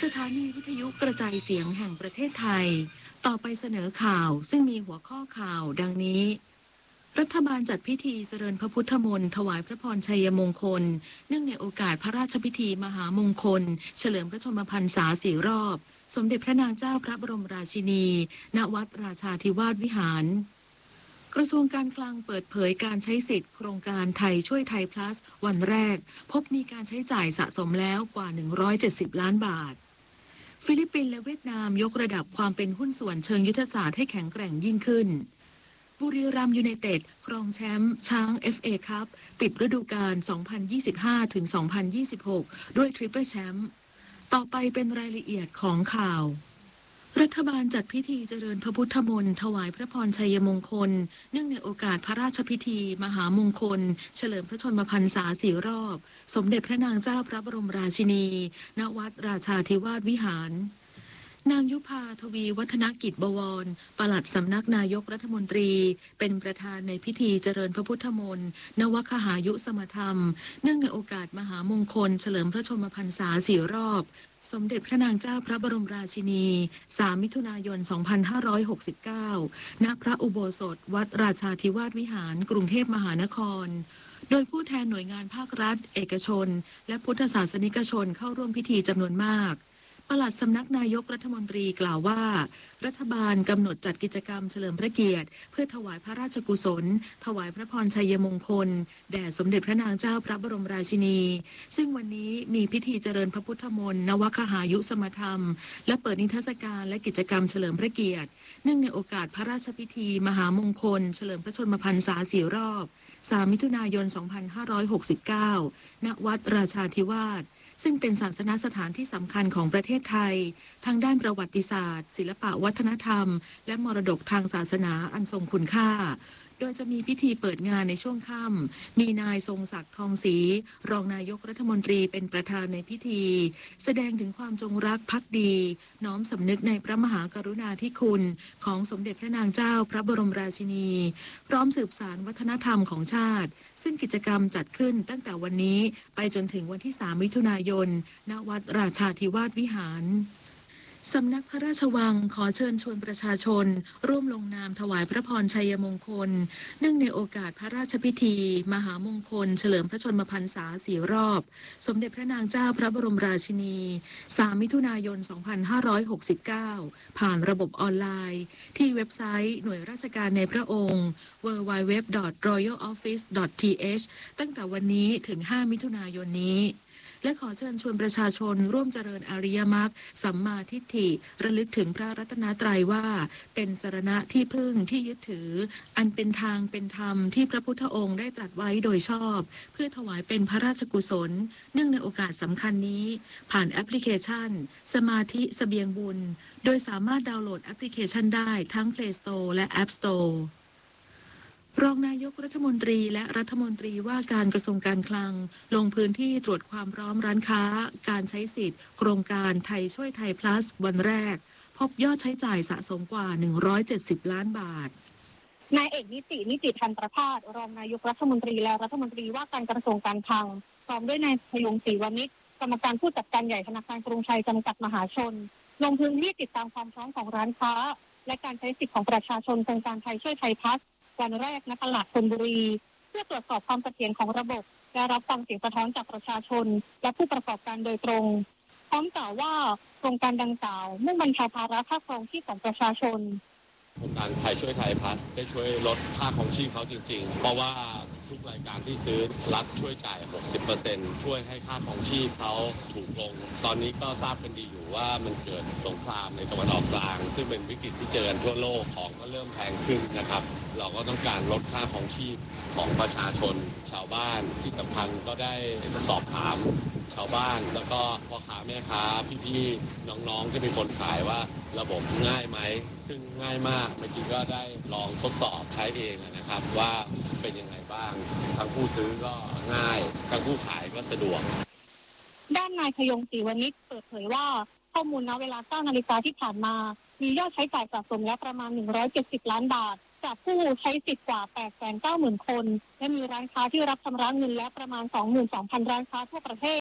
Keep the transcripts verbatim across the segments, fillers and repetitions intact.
ถานีวิทยุกระจายเสียงแห่งประเทศไทยต่อไปเสนอข่าวซึ่งมีหัวข้อข่าวดังนี้รัฐบาลจัดพิธีเจริญพระพุทธมนต์ถวายพระพรชัยมงคลเนื่องในโอกาสพระราชพิธีมหามงคลเฉลิมพระชนมพรรษาสี่รอบสมเด็จพระนางเจ้าพระบรมราชินีณวัดราชาธิวาสวิหารกระทรวงการคลังเปิดเผยการใช้สิทธิ์โครงการไทยช่วยไทย plus วันแรกพบมีการใช้จ่ายสะสมแล้วกว่าหนึ่งร้อยเจ็ดสิบล้านบาทฟิลิปปินส์และเวียดนามยกระดับความเป็นหุ้นส่วนเชิงยุทธศาสตร์ให้แข็งแกร่งยิ่งขึ้นบุรีรัมย์ยูไนเต็ดครองแชมป์ช้าง เอฟ เอ คัพปิดฤดูกาล สองพันยี่สิบห้าถึงสองพันยี่สิบหก ด้วยทริปเปิลแชมป์ต่อไปเป็นรายละเอียดของข่าวรัฐบาลจัดพิธีเจริญพระพุทธมนต์ถวายพระพรชัยมงคลเนื่องในโอกาสพระราชพิธีมหามงคลเฉลิมพระชนมพรรษาสี่รอบสมเด็จพระนางเจ้าพระบรมราชินีณวัดราชาธิวาสวิหารนางยุพาทวีวัฒนกิจบวรปลัดสำนักนายกรัฐมนตรีเป็นประธานในพิธีเจริญพระพุทธมนต์นวคหายุสมธรรมเนื่องในโอกาสมหามงคลเฉลิมพระชนมพรรษาสี่รอบสมเด็จพระนางเจ้าพระบรมราชินีสามมิถุนายนสองพันห้าร้อยหกสิบเก้าณพระอุโบสถวัดราชาธิวาสวิหารกรุงเทพมหานครโดยผู้แทนหน่วยงานภาครัฐเอกชนและพุทธศาสนิกชนเข้าร่วมพิธีจำนวนมากปลัดสำนักนายกรัฐมนตรีกล่าวว่ารัฐบาลกำหนดจัดกิจกรรมเฉลิมพระเกียรติเพื่อถวายพระราชกุศลถวายพระพรชัยมงคลแด่สมเด็จพระนางเจ้าพระบรมราชินีซึ่งวันนี้มีพิธีเจริญพระพุทธมนต์นวคหายุสมธรรมและเปิดนิทรรศการและกิจกรรมเฉลิมพระเกียรติเนื่องในโอกาสพระราชพิธีมหามงคลเฉลิมพระชนมพรรษาสี่รอบสามมิถุนายนสองพันห้าร้อยหกสิบเก้าณวัดราชาธิวาสซึ่งเป็นศาสนสถานที่สำคัญของประเทศไทยทั้งด้านประวัติศาสตร์ศิลปะวัฒนธรรมและมรดกทางศาสนาอันทรงคุณค่าโดยจะมีพิธีเปิดงานในช่วงค่ำมีนายทรงศักดิ์ทองศรีรองนายกรัฐมนตรีเป็นประธานในพิธีแสดงถึงความจงรักภักดีน้อมสำนึกในพระมหากรุณาธิคุณของสมเด็จพระนางเจ้าพระบรมราชินีพร้อมสืบสานวัฒนธรรมของชาติซึ่งกิจกรรมจัดขึ้นตั้งแต่วันนี้ไปจนถึงวันที่สามมิถุนายนณวัดราชาธิวาสวิหารสำนักพระราชวังขอเชิญชวนประชาชนร่วมลงนามถวายพระพรชัยมงคลเนื่องในโอกาสพระราชพิธีมหามงคลเฉลิมพระชนมพรรษาสี่รอบสมเด็จพระนางเจ้าพระบรมราชินีสามมิถุนายนสองพันห้าร้อยหกสิบเก้าผ่านระบบออนไลน์ที่เว็บไซต์หน่วยราชการในพระองค์ ดับเบิลยู ดับเบิลยู ดับเบิลยู ดอท รอยัล ออฟฟิศ ดอท ที เอช ตั้งแต่วันนี้ถึงห้ามิถุนายนนี้และขอเชิญชวนประชาชนร่วมเจริญอริยมรรคสัมมาทิฏฐิระลึกถึงพระรัตนตรัยว่าเป็นสรณะที่พึ่งที่ยึดถืออันเป็นทางเป็นธรรมที่พระพุทธองค์ได้ตรัสไว้โดยชอบเพื่อถวายเป็นพระราชกุศลเนื่องในโอกาสสำคัญนี้ผ่านแอปพลิเคชันสมาธิเสบียงบุญโดยสามารถดาวน์โหลดแอปพลิเคชันได้ทั้ง Play Store และ App Storeรองนายกรัฐมนตรีและรัฐมนตรีว่าการกระทรวงการคลังลงพื้นที่ตรวจความพร้อมร้านค้าการใช้สิทธิ์โครงการไทยช่วยไทย plus วันแรกพบยอดใช้จ่ายสะสมกว่าหนึ่งร้อยเจ็ดสิบล้านบาทนายเอกนิตินิติทันประภาสรองนายกรัฐมนตรีและรัฐมนตรีว่าการกระทรวงการคลังพร้อมด้วยนายพยงศรีวณิชกรรมการผู้จัดการใหญ่ธนาคารกรุงไทยจำกัดมหาชนลงพื้นที่ติดตามความพร้อมของร้านค้าและการใช้สิทธิ์ของประชาชนโครงการไทยช่วยไทย plusวันแรกณตลาดธนบุรีเพื่อตรวจสอบความเสถียรของระบบและรับฟังเสียงสะท้อนจากประชาชนและผู้ประกอบการโดยตรงพร้อมกล่าวว่าโครงการดังกล่าวมุ่งบรรเทาภาระค่าครองชีพของประชาชนโครงการไทยช่วยไทย plus ได้ช่วยลดค่าครองชีพเขาจริงๆเพราะว่าทุกรายการที่ซื้อรัฐช่วยจ่าย หกสิบเปอร์เซ็นต์ ช่วยให้ค่าครองชีพเขาถูกลงตอนนี้ก็ทราบกันดีอยู่ว่ามันเกิดสงครามในตะวันออกกลางซึ่งเป็นวิกฤตที่เจอกันทั่วโลกของก็เริ่มแพงขึ้นนะครับเราก็ต้องการลดค่าครองชีพของประชาชนชาวบ้านที่สำคัญก็ได้สอบถามชาวบ้านแล้วก็พ่อค้าแม่ค้าพี่ๆน้องๆที่เป็นคนขายว่าระบบง่ายไหมซึ่งง่ายมากเมื่อกี้ก็ได้ลองทดสอบใช้เองนะครับว่าเป็นยังไงบ้างทั้งผู้ซื้อก็ง่ายทั้งผู้ขายก็สะดวกด้านนายพยงศรีวณิชเปิดเผยว่าข้อมูลณเวลา เก้านาฬิกาที่ผ่านมามียอดใช้จ่ายสะสมแล้วประมาณหนึ่งร้อยเจ็ดสิบล้านบาทจากผู้ใช้สิทธิ์กว่า แปดแสนเก้าหมื่น คนและมีร้านค้าที่รับชำระเงินแล้วประมาณ สองหมื่นสองพัน ร้านค้าทั่วประเทศ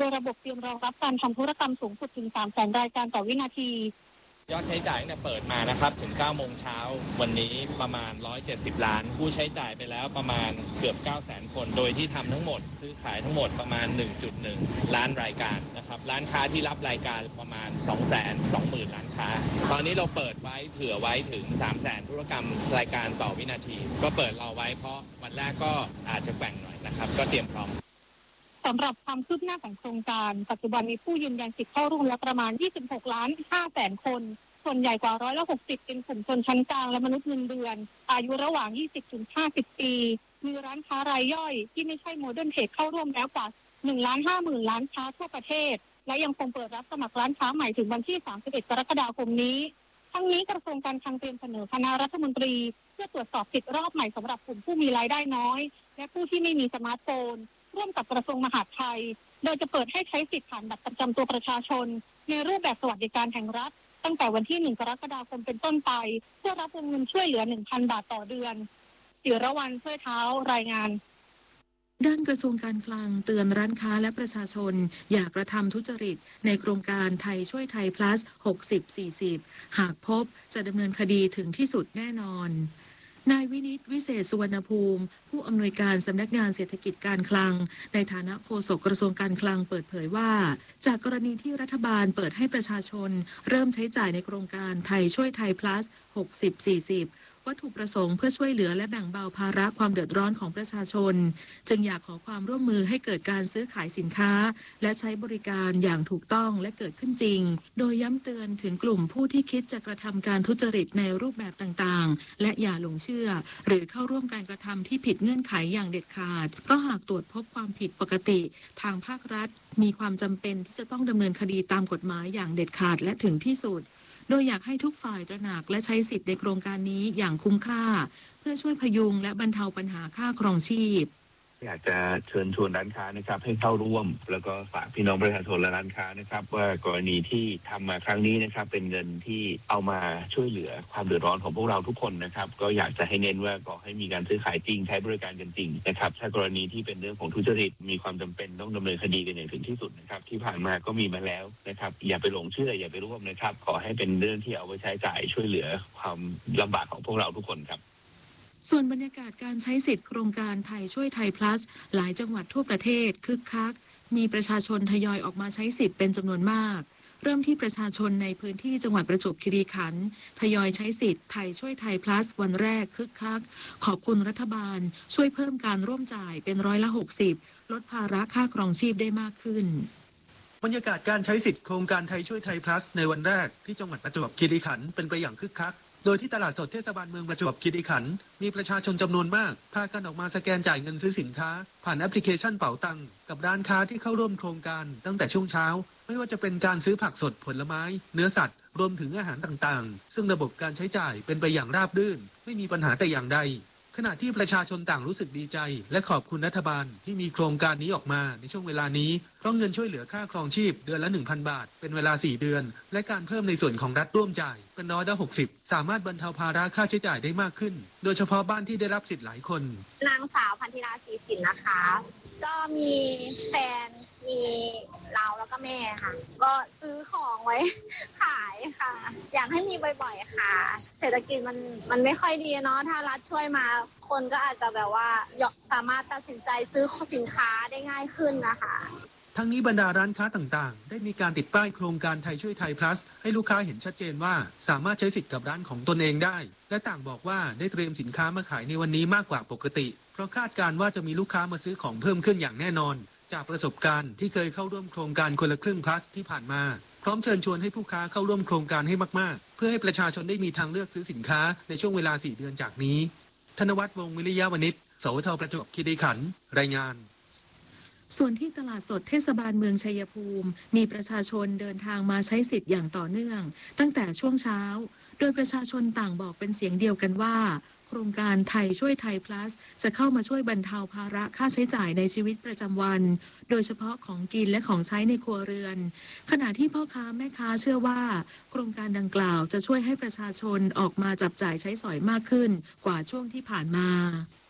โดยระบบเตรียมรองรับการทำธุรกรรมสูงสุดถึง สามแสน รายการต่อวินาทียอดใช้จ่ายเนี่ยเปิดมานะครับถึงเก้าโมงเช้าวันนี้ประมาณหนึ่งร้อยเจ็ดสิบล้านผู้ใช้จ่ายไปแล้วประมาณเกือบ เก้าแสน คนโดยที่ทำทั้งหมดซื้อขายทั้งหมดประมาณ หนึ่งจุดหนึ่ง ล้านรายการนะครับร้านค้าที่รับรายการประมาณ สองแสนสองหมื่น ล้านค้าตอนนี้เราเปิดไว้เผื่อไว้ถึง สามแสน ธุรกรรมรายการต่อวินาทีก็เปิดรอไว้เพราะวันแรกก็อาจจะแกว่งหน่อยนะครับก็เตรียมพร้อมสำหรับความคืบหน้าของโครงการปัจจุบันมีผู้ยืนยันสิทธิ์เข้าร่วมแล้วประมาณ ยี่สิบหกล้านห้าแสน คนส่วนใหญ่กว่าร้อยละหกสิบเป็นกลุ่มชนชั้นกลางและมนุษย์เงินเดือนอายุระหว่าง ยี่สิบถึงห้าสิบ ปีมีร้านค้ารายย่อยที่ไม่ใช่โมเดิร์นเทรดเข้าร่วมแล้วกว่า หนึ่งล้านห้าหมื่น ล้านค้าทั่วประเทศและยังคงเปิดรับสมัครร้านค้าใหม่ถึงวันที่ สามสิบเอ็ด กรกฎาคมนี้ทั้งนี้กระทรวงการคลังเตรียมเสนอคณะรัฐมนตรีเพื่อตรวจสอบสิทธิรอบใหม่สำหรับกลุ่มผู้มีรายได้น้อยและผู้ที่ไม่มีสมาร์ทโฟนร่วมกับกระทรวงมหาดไทยโดยจะเปิดให้ใช้สิทธิผ่านบัตรประจำตัวประชาชนในรูปแบบสวัสดิการแห่งรัฐตั้งแต่วันที่ หนึ่ง กรกฎาคมเป็นต้นไปเพื่อรับวงเงินช่วยเหลือ หนึ่งพัน บาทต่อเดือนจิรวรรณช่วยเท้ารายงานด้านกระทรวงการคลังเตือนร้านค้าและประชาชนอย่ากระทำทุจริตในโครงการไทยช่วยไทย plus หกสิบ สี่สิบ หากพบจะดำเนินคดีถึงที่สุดแน่นอนนายวินิตวิเศษสุวรรณภูมิผู้อำนวยการสำนักงานเศรษฐกิจการคลังในฐานะโฆษกกระทรวงการคลังเปิดเผยว่าจากกรณีที่รัฐบาลเปิดให้ประชาชนเริ่มใช้จ่ายในโครงการไทยช่วยไทย plus หกสิบ สี่สิบวัตถุประสงค์เพื่อช่วยเหลือและแบ่งเบาภาระความเดือดร้อนของประชาชนจึงอยากขอความร่วมมือให้เกิดการซื้อขายสินค้าและใช้บริการอย่างถูกต้องและเกิดขึ้นจริงโดยย้ำเตือนถึงกลุ่มผู้ที่คิดจะกระทำการทุจริตในรูปแบบต่างๆและอย่าหลงเชื่อหรือเข้าร่วมการกระทำที่ผิดเงื่อนไขอย่างเด็ดขาดเพราะหากตรวจพบความผิดปกติทางภาครัฐมีความจำเป็นที่จะต้องดำเนินคดีตามกฎหมายอย่างเด็ดขาดและถึงที่สุดโดยอยากให้ทุกฝ่ายตระหนักและใช้สิทธิ์ในโครงการนี้อย่างคุ้มค่าเพื่อช่วยพยุงและบรรเทาปัญหาค่าครองชีพอยากจะเชิญชวนร้านค้านะครับให้เข้าร่วมแล้วก็ฝากพี่น้องประชาชนและร้านค้านะครับว่ากรณีที่ทำมาครั้งนี้นะครับเป็นเงินที่เอามาช่วยเหลือความเดือดร้อนของพวกเราทุกคนนะครับก็อยากจะให้เน้นว่าขอให้มีการซื้อขายจริงใช้บริการกันจริงนะครับถ้ากรณีที่เป็นเรื่องของทุจริตมีความจำเป็นต้องดำเนินคดีกันอย่างถึงที่สุดนะครับที่ผ่านมาก็มีมาแล้วนะครับอย่าไปหลงเชื่ออย่าไปร่วมนะครับขอให้เป็นเรื่องที่เอาไว้ใช้จ่ายช่วยเหลือความลำบากของพวกเราทุกคนครับส่วนบรรยากาศการใช้สิทธิ์โครงการไทยช่วยไทย plus หลายจังหวัดทั่วประเทศคึกคักมีประชาชนทยอยออกมาใช้สิทธิ์เป็นจำนวนมากเริ่มที่ประชาชนในพื้นที่จังหวัดประจวบคีรีขันธ์ทยอยใช้สิทธิ์ไทยช่วยไทย plus วันแรกคึกคักขอบคุณรัฐบาลช่วยเพิ่มการร่วมจ่ายเป็นร้อยละหกสิบลดภาระค่าครองชีพได้มากขึ้นบรรยากาศการใช้สิทธิ์โครงการไทยช่วยไทย plus ในวันแรกที่จังหวัดประจวบคีรีขันธ์เป็นไปอย่างคึกคักโดยที่ตลาดสดเทศบาลเมืองประจวบคีรีขันธ์มีประชาชนจำนวนมากพากันออกมาสแกนจ่ายเงินซื้อสินค้าผ่านแอปพลิเคชันเป๋าตังกับร้านค้าที่เข้าร่วมโครงการตั้งแต่ช่วงเช้าไม่ว่าจะเป็นการซื้อผักสดผลไม้เนื้อสัตว์รวมถึงอาหารต่างๆซึ่งระบบการใช้จ่ายเป็นไปอย่างราบรื่นไม่มีปัญหาแต่อย่างใดขณะที่ประชาชนต่างรู้สึกดีใจและขอบคุณรัฐบาลที่มีโครงการนี้ออกมาในช่วงเวลานี้เพราะเงินช่วยเหลือค่าครองชีพเดือนละ หนึ่งพัน บาทเป็นเวลาสี่เดือนและการเพิ่มในส่วนของรัฐร่วมจ่ายเป็นร้อยละหกสิบสามารถบรรเทาภาระค่าใช้จ่ายได้มากขึ้นโดยเฉพาะบ้านที่ได้รับสิทธิ์หลายคนนางสาวพันธิราศรีสินนะคะก็มีแฟนมีเราแล้วก็แม่ค่ะก็ซื้อของไว้ขายค่ะอยากให้มีบ่อยๆค่ะเศรษฐกิจมันมันไม่ค่อยดีเนาะถ้ารัฐช่วยมาคนก็อาจจะแบบว่าสามารถตัดสินใจซื้อสินค้าได้ง่ายขึ้นนะคะทั้งนี้บรรดาร้านค้าต่างๆได้มีการติดป้ายโครงการไทยช่วยไทย plus ให้ลูกค้าเห็นชัดเจนว่าสามารถใช้สิทธิ์กับร้านของตนเองได้และต่างบอกว่าได้เตรียมสินค้ามาขายในวันนี้มากกว่าปกติเพราะคาดการณ์ว่าจะมีลูกค้ามาซื้อของเพิ่มขึ้นอย่างแน่นอนจากประสบการณ์ที่เคยเข้าร่วมโครงการคนละครึ่ง plus ที่ผ่านมาพร้อมเชิญชวนให้ผู้ค้าเข้าร่วมโครงการให้มากๆเพื่อให้ประชาชนได้มีทางเลือกซื้อสินค้าในช่วงเวลาสี่เดือนจากนี้ธนวัฒน์วงศ์วิริยะวณิชสวทประจวบคีรีขันธ์รายงานส่วนที่ตลาดสดเทศบาลเมืองชัยภูมิมีประชาชนเดินทางมาใช้สิทธิ์อย่างต่อเนื่องตั้งแต่ช่วงเช้าโดยประชาชนต่างบอกเป็นเสียงเดียวกันว่าโครงการไทยช่วยไทย plus จะเข้ามาช่วยบรรเทาภาระค่าใช้จ่ายในชีวิตประจำวันโดยเฉพาะของกินและของใช้ในครัวเรือนขณะที่พ่อค้าแม่ค้าเชื่อว่าโครงการดังกล่าวจะช่วยให้ประชาชนออกมาจับจ่ายใช้สอยมากขึ้นกว่าช่วงที่ผ่านมา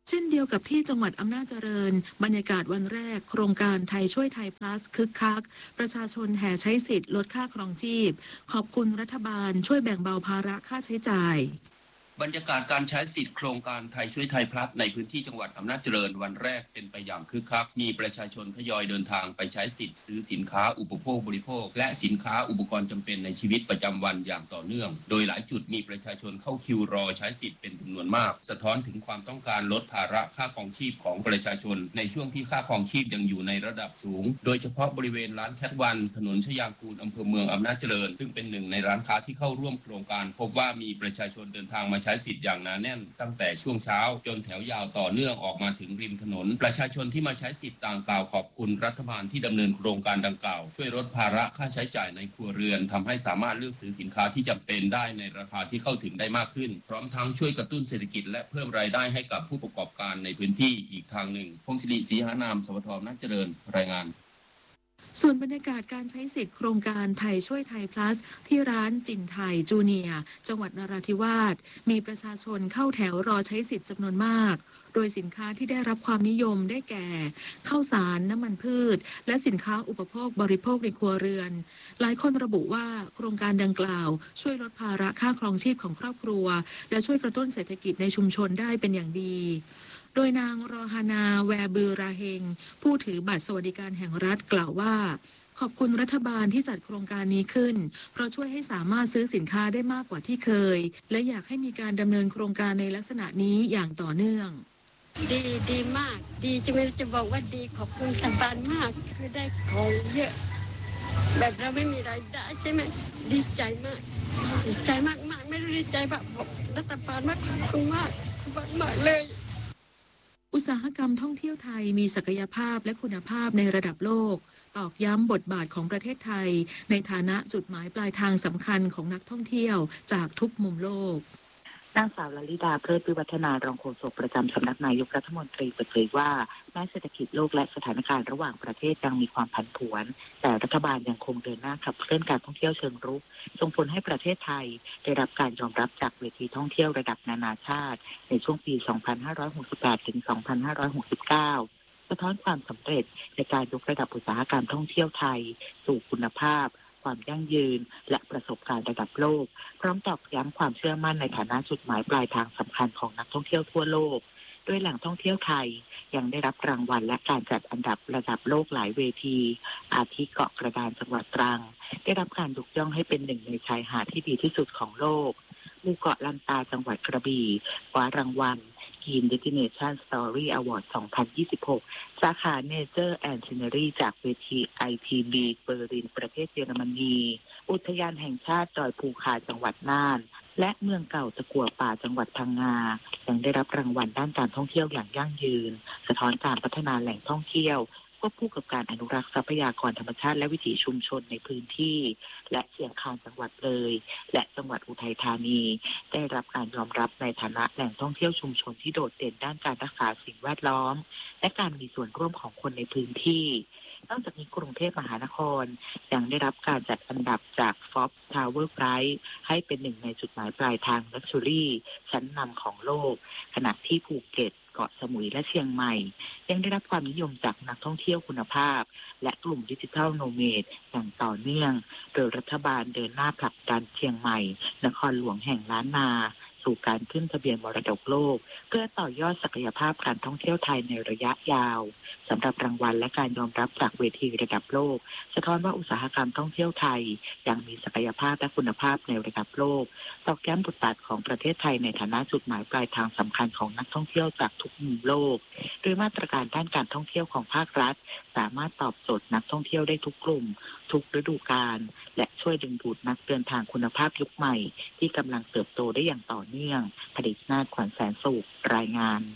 เช่นเดียวกับที่จังหวัดอำนาจเจริญบรรยากาศวันแรกโครงการไทยช่วยไทย plus คึกคักประชาชนแห่ใช้สิทธิ์ลดค่าครองชีพขอบคุณรัฐบาลช่วยแบ่งเบาภาระค่าใช้จ่ายบรรยากาศการใช้สิทธิ์โครงการไทยช่วยไทยพลัสในพื้นที่จังหวัดอำนาจเจริญวันแรกเป็นไปอย่างคึกคักมีประชาชนทยอยเดินทางไปใช้สิทธิ์ซื้อสินค้าอุปโภคบริโภคและสินค้าอุปกรณ์จำเป็นในชีวิตประจำวันอย่างต่อเนื่องโดยหลายจุดมีประชาชนเข้าคิวรอใช้สิทธิ์เป็นจำนวนมากสะท้อนถึงความต้องการลดภาระค่าครองชีพของประชาชนในช่วงที่ค่าครองชีพยังอยู่ในระดับสูงโดยเฉพาะบริเวณร้านแคทวันถนนชยางกูลอำเภอเมืองอำนาจเจริญซึ่งเป็นหนึ่งในร้านค้าที่เข้าร่วมโครงการพบว่ามีประชาชนเดินทางมาใช้สิทธิ์อย่างหนาแน่นตั้งแต่ช่วงเช้าจนแถวยาวต่อเนื่องออกมาถึงริมถนนประชาชนที่มาใช้สิทธิ์ต่างกล่าวขอบคุณรัฐบาลที่ดำเนินโครงการดังกล่าวช่วยลดภาระค่าใช้จ่ายในครัวเรือนทำให้สามารถเลือกซื้อสินค้าที่จำเป็นได้ในราคาที่เข้าถึงได้มากขึ้นพร้อมทั้งช่วยกระตุ้นเศรษฐกิจและเพิ่มรายได้ให้กับผู้ประกอบการในพื้นที่อีกทางหนึ่งพงศิริศรีหานามสวทอำนาจเจริญรายงานส่วนบรรยากาศการใช้สิทธิ์โครงการไทยช่วยไทย plus ที่ร้านจินไทยจูเนียร์จังหวัดนราธิวาสมีประชาชนเข้าแถวรอใช้สิทธิ์จำนวนมากโดยสินค้าที่ได้รับความนิยมได้แก่ข้าวสารน้ำมันพืชและสินค้าอุปโภคบริโภคในครัวเรือนหลายคนระบุว่าโครงการดังกล่าวช่วยลดภาระค่าครองชีพของครอบครัวและช่วยกระตุ้นเศรษฐกิจในชุมชนได้เป็นอย่างดีโดยนางรอฮานาแวบือราเฮงผู้ถือบัตรสวัสดิการแห่งรัฐกล่าวว่าขอบคุณรัฐบาลที่จัดโครงการนี้ขึ้นเพราะช่วยให้สามารถซื้อสินค้าได้มากกว่าที่เคยและอยากให้มีการดำเนินโครงการในลักษณะนี้อย่างต่อเนื่องดีดีมากดีจะไม่จะบอกว่าดีขอบคุณรัฐบาลมากคือได้ของเยอะแบบเราไม่มีรายได้ใช่ไหมดีใจมากดีใจมากมากไม่รู้ดีใจแบบรัฐบาลมากขอบคุณมากขอบคุณมากเลยอุตสาหกรรมท่องเที่ยวไทยมีศักยภาพและคุณภาพในระดับโลกตอกย้ำบทบาทของประเทศไทยในฐานะจุดหมายปลายทางสำคัญของนักท่องเที่ยวจากทุกมุมโลกนางสาวลลิดาเพลิดวิวัฒนารองโฆษกประจำสำนักนายกรัฐมนตรีเปิดเผยว่าแม้เศรษฐกิจโลกและสถานการณ์ระหว่างประเทศยังมีความผันผวนแต่รัฐบาลยังคงเดินหน้าขับเคลื่อนการท่องเที่ยวเชิงรุกส่งผลให้ประเทศไทยได้รับการยอมรับจากเวทีท่องเที่ยวระดับนานาชาติในช่วงปี สองพันห้าร้อยหกสิบแปด ถึง สองพันห้าร้อยหกสิบเก้า สะท้อนความสำเร็จในการยกระดับอุตสาหกรรมท่องเที่ยวไทยสู่คุณภาพความยั่งยืนและประสบการณ์ระดับโลกพร้อมตอกย้ำความเชื่อมั่นในฐานะจุดหมายปลายทางสำคัญของนักท่องเที่ยวทั่วโลกโดยแหล่งท่องเที่ยวไทยยังได้รับรางวัลและการจัดอันดับระดับโลกหลายเวทีอาทิเกาะกระดานจังหวัดตรังได้รับการยกย่องให้เป็นหนึ่งในชายหาดที่ดีที่สุดของโลกหมู่เกาะลันตาจังหวัดกระบี่คว้ารางวัลGreen Destination Story Award สองพันยี่สิบหก สาขา Nature and Scenery จากเวที ไอ ที บี เบอร์ลินประเทศเยอรมนีอุทยานแห่งชาติดอยภูคาจังหวัดน่านและเมืองเก่าตะกั่วป่าจังหวัดพังงายังได้รับรางวัลด้านการท่องเที่ยวอย่างยั่งยืนสะท้อนการพัฒนาแหล่งท่องเที่ยวควบคู่กับการอนุรักษ์ทรัพยากรธรรมชาติและวิถีชุมชนในพื้นที่และเชียงคานจังหวัดเลยและจังหวัดอุทัยธานีได้รับการยอมรับในฐานะแหล่งท่องเที่ยวชุมชนที่โดดเด่นด้านการรักษาสิ่งแวดล้อมและการมีส่วนร่วมของคนในพื้นที่นอกจากนี้กรุงเทพมหานครยังได้รับการจัดอันดับจาก Forbes Travel Guide ให้เป็นหนึ่งในจุดหมายปลายทาง Luxury ชั้นนำของโลกขณะที่ภูเก็ตเกาะสมุยและเชียงใหม่ยังได้รับความนิยมจากนักท่องเที่ยวคุณภาพและกลุ่มดิจิทัลโนเมดอย่างต่อเนื่องโดยรัฐบาลเดินหน้าผลักดันเชียงใหม่นครหลวงแห่งล้านนาสู่การขึ้นทะเบียนมรดกโลกเพื่อต่อยอดศักยภาพการท่องเที่ยวไทยในระยะยาวสำหรับรางวัลและการยอมรับจากเวทีระดับโลกสะท้อนว่าอุตสาหกรรมท่องเที่ยวไทยยังมีศักยภาพและคุณภาพในระดับโลกตอกย้ำบทบาทของประเทศไทยในฐานะจุดหมายปลายทางสำคัญของนักท่องเที่ยวจากทุกมุมโลกโดยมาตรการด้านการท่องเที่ยวของภาครัฐสามารถตอบโจทย์นักท่องเที่ยวได้ทุกกลุ่มทุกฤดูกาลและช่วยดึงดูดนักเดินทางคุณภาพยุคใหม่ที่กำลังเติบโตได้อย่างต่อเนื่องผลิตนาถขวัญแสนสุขรายงาน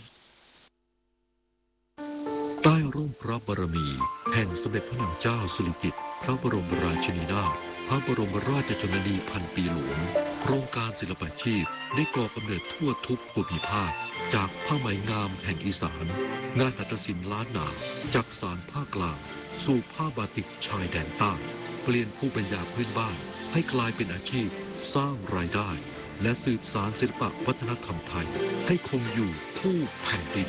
ใต้ร่มพระบารมีแห่งสมเด็จพระนางเจ้าสิริกิติ์พระบรมราชินีนาถพระบรมราชชนนีพันปีหลวงโครงการศิลปาชีพได้ก่อกำเนิดทั่วทุกภูมิภาคจากผ้าไหมงามแห่งอีสานงานหัตถศิลป์ล้านนาจากสานภาคกลางสู่ผ้าบาติกชายแดนใต้เปลี่ยนภูมิปัญญาพื้นบ้านให้กลายเป็นอาชีพสร้างรายได้และสืบสานศิลปะวัฒนธรรมไทยให้คงอยู่คู่แผ่นดิน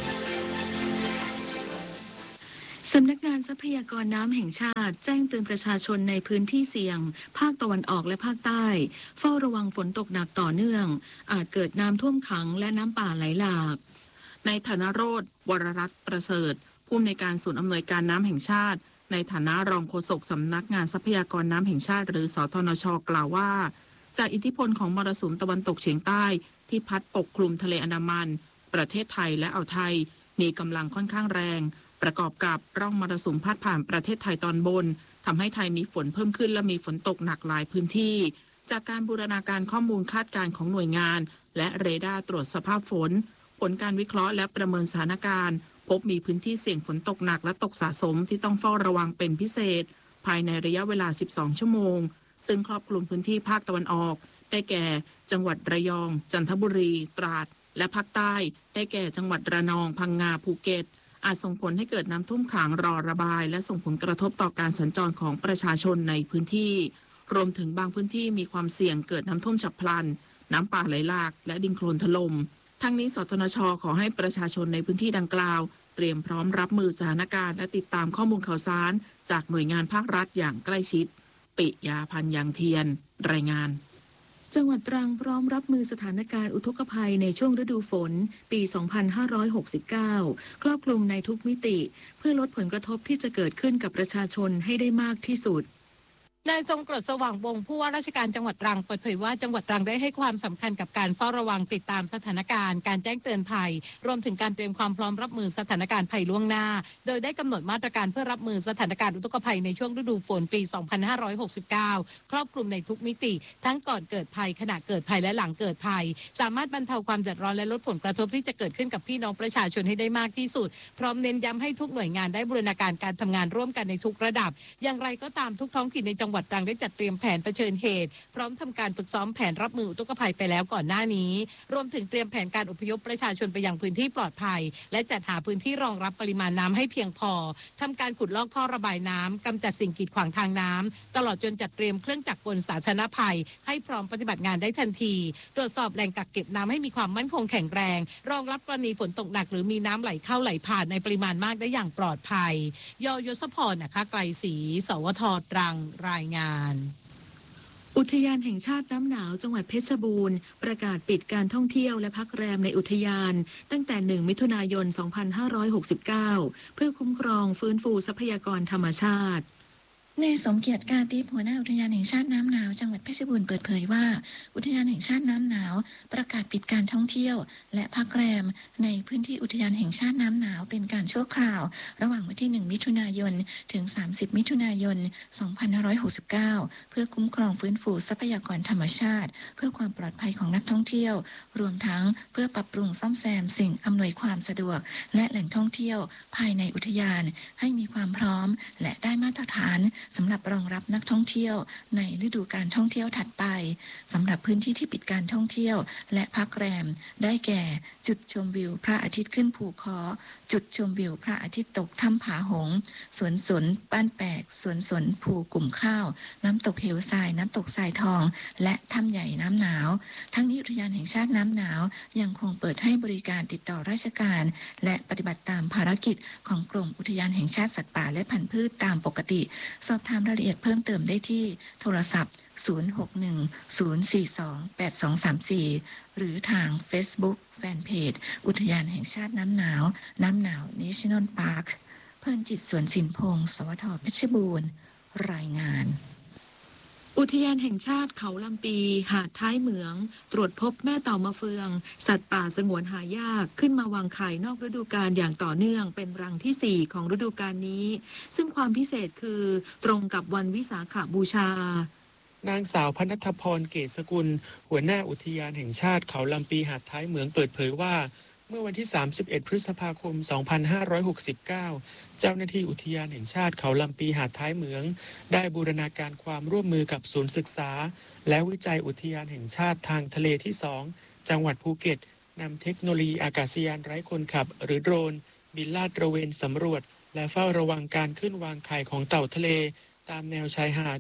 สำนักงานทรัพยากรน้ำแห่งชาติแจ้งเตือนประชาชนในพื้นที่เสี่ยงภาคตะวันออกและภาคใต้เฝ้าระวังฝนตกหนักต่อเนื่องอาจเกิดน้ำท่วมขังและน้ำป่าไหลหลากในฐานะโรจน์วรรัตน์ประเสริฐผู้อำนวยการศูนย์อำนวยการน้ำแห่งชาติในฐานะรองโฆษกสำนักงานทรัพยากรน้ำแห่งชาติหรือสทนช.กล่าวว่าจากอิทธิพลของมรสุมตะวันตกเฉียงใต้ที่พัดปกคลุมทะเลอันดามันประเทศไทยและอ่าวไทยมีกำลังค่อนข้างแรงประกอบกับร่องมรสุมพัดผ่านประเทศไทยตอนบนทำให้ไทยมีฝนเพิ่มขึ้นและมีฝนตกหนักหลายพื้นที่จากการบูรณาการข้อมูลคาดการณ์ของหน่วยงานและเรดาร์ตรวจสภาพฝนผลการวิเคราะห์และประเมินสถานการณ์พบมีพื้นที่เสี่ยงฝนตกหนักและตกสะสมที่ต้องเฝ้าระวังเป็นพิเศษภายในระยะเวลาสิบสองชั่วโมงซึ่งครอบคลุมพื้นที่ภาคตะวันออกได้แก่จังหวัดระยองจันทบุรีตราดและภาคใต้ได้แก่จังหวัดระนองพังงาภูเก็ตอาจส่งผลให้เกิดน้ำท่วมขังรอระบายและส่งผลกระทบต่อการสัญจรของประชาชนในพื้นที่รวมถึงบางพื้นที่มีความเสี่ยงเกิดน้ำท่วมฉับพลันน้ำป่าไหลหลากและดินโคลนถล่มทั้งนี้สทนช.ขอให้ประชาชนในพื้นที่ดังกล่าวเตรียมพร้อมรับมือสถานการณ์และติดตามข้อมูลข่าวสารจากหน่วยงานภาครัฐอย่างใกล้ชิดปิยาพันธ์ยังเทียนรายงานจังหวัดตรังพร้อมรับมือสถานการณ์อุทกภัยในช่วงฤดูฝนปี สองพันห้าร้อยหกสิบเก้า ครอบคลุมในทุกมิติเพื่อลดผลกระทบที่จะเกิดขึ้นกับประชาชนให้ได้มากที่สุดนายทรงกรดสว่างวงศ์ผู้ว่าราชการจังหวัดตรังเปิดเผยว่าจังหวัดตรังได้ให้ความสำคัญกับการเฝ้าระวังติดตามสถานการณ์การแจ้งเตือนภัยรวมถึงการเตรียมความพร้อมรับมือสถานการณ์ภัยล่วงหน้าโดยได้กำหนดมาตรการเพื่อรับมือสถานการณ์อุทกภัยในช่วงฤดูฝนปี สองพันห้าร้อยหกสิบเก้า ครอบคลุมในทุกมิติทั้งก่อนเกิดภัยขณะเกิดภัยและหลังเกิดภัยสามารถบรรเทาความเดือดร้อนและลดผลกระทบที่จะเกิดขึ้นกับพี่น้องประชาชนให้ได้มากที่สุดพร้อมเน้นย้ำให้ทุกหน่วยงานได้บูรณาการการทำงานร่วมกันในทุกระดับอย่างไรก็ตามทุกท้องถิ่นในจังหวัดตรังได้จัดเตรียมแผนเผชิญเหตุพร้อมทำการฝึกซ้อมแผนรับมืออุทกภัยไปแล้วก่อนหน้านี้รวมถึงเตรียมแผนการอพยพประชาชนไปยังพื้นที่ปลอดภัยและจัดหาพื้นที่รองรับปริมาณน้ำให้เพียงพอทำการขุดลอกท่อระบายน้ำกำจัดสิ่งกีดขวางทางน้ำตลอดจนจัดเตรียมเครื่องจักรกลสาธารณภัยให้พร้อมปฏิบัติงานได้ทันทีตรวจสอบแหล่งกักเก็บน้ำให้มีความมั่นคงแข็งแรงรองรับกรณีฝนตกหนักหรือมีน้ำไหลเข้าไหลผ่านในปริมาณมากได้อย่างปลอดภัยยยศพรนะคะไกลศรีสวทตรังรายงานอุทยานแห่งชาติน้ำหนาวจังหวัดเพชรบูรณ์ประกาศปิดการท่องเที่ยวและพักแรมในอุทยานตั้งแต่หนึ่งมิถุนายนสองพันห้าร้อยหกสิบเก้าเพื่อคุ้มครองฟื้นฟูทรัพยากรธรรมชาตินายสมเกียรติกาติพหัวหน้าอุทยานแห่งชาติน้ำหนาวจังหวัดเพชรบูรณ์เปิดเผยว่าอุทยานแห่งชาติน้ำหนาวประกาศปิดการท่องเที่ยวและพักแรมในพื้นที่อุทยานแห่งชาติน้ำหนาวเป็นการชั่วคราวระหว่างวันที่หนึ่งมิถุนายนถึงสามสิบมิถุนายนสองพันห้าร้อยหกสิบเก้าเพื่อคุ้มครองฟื้นฟูทรัพยากรธรรมชาติเพื่อความปลอดภัยของนักท่องเที่ยวรวมทั้งเพื่อปรับปรุงซ่อมแซมสิ่งอำนวยความสะดวกและแหล่งท่องเที่ยวภายในอุทยานให้มีความพร้อมและได้มาตรฐานสำหรับรองรับนักท่องเที่ยวในฤดูการท่องเที่ยวถัดไปสำหรับพื้นที่ที่ปิดการท่องเที่ยวและพักแรมได้แก่จุดชมวิวพระอาทิตย์ขึ้นภูคอจุดชมวิวพระอาทิตย์ตกถ้ำผาหงสวนสนบ้านแปกสวนสนภูกลุ่มข้าวน้ำตกเหวทรายน้ำตกทรายทองและถ้ำใหญ่น้ำหนาวทั้งนี้อุทยานแห่งชาติน้ำหนาวยังคงเปิดให้บริการติดต่อราชการและปฏิบัติตามภารกิจของกรมอุทยานแห่งชาติสัตว์ป่าและพันธุ์พืชตามปกติสอบถามรายละเอียดเพิ่มเติมได้ที่โทรศัพท์ศูนย์ หก หนึ่ง ศูนย์ สี่ สอง แปด สอง สาม สี่หรือทาง Facebook แฟนเพจอุทยานแห่งชาติน้ำหนาวน้ำหนาว National Park เพิ่นจิตสวนสินพงศ์สวทเพชรบูรณ์รายงานอุทยานแห่งชาติเขาลำปีหาดท้ายเหมืองตรวจพบแม่เต่ามะเฟืองสัตว์ป่าสงวนหายากขึ้นมาวางไข่นอกฤดูกาลอย่างต่อเนื่องเป็นรังที่สี่ของฤดูกาลนี้ซึ่งความพิเศษคือตรงกับวันวิสาขบูชานางสาวพนัทพรเกศสกุลหัวหน้าอุทยานแห่งชาติเขาลำปีหาดท้ายเหมืองเปิดเผยว่าเมื่อวันที่สามสิบเอ็ดพฤษภาคมสองพันห้าร้อยหกสิบเก้าเจ้าหน้าที่อุทยานแห่งชาติเขาลำปีหาดท้ายเหมืองได้บูรณาการความร่วมมือกับศูนย์ศึกษาและวิจัยอุทยานแห่งชาติทางทะเลที่สองจังหวัดภูเก็ตนำเทคโนโลยีอากาศยานไร้คนขับหรือโดรนบินลาดตระเวนสำรวจและเฝ้าระวังการขึ้นวางไข่ของเต่าทะเลตามแนวชายหาดจ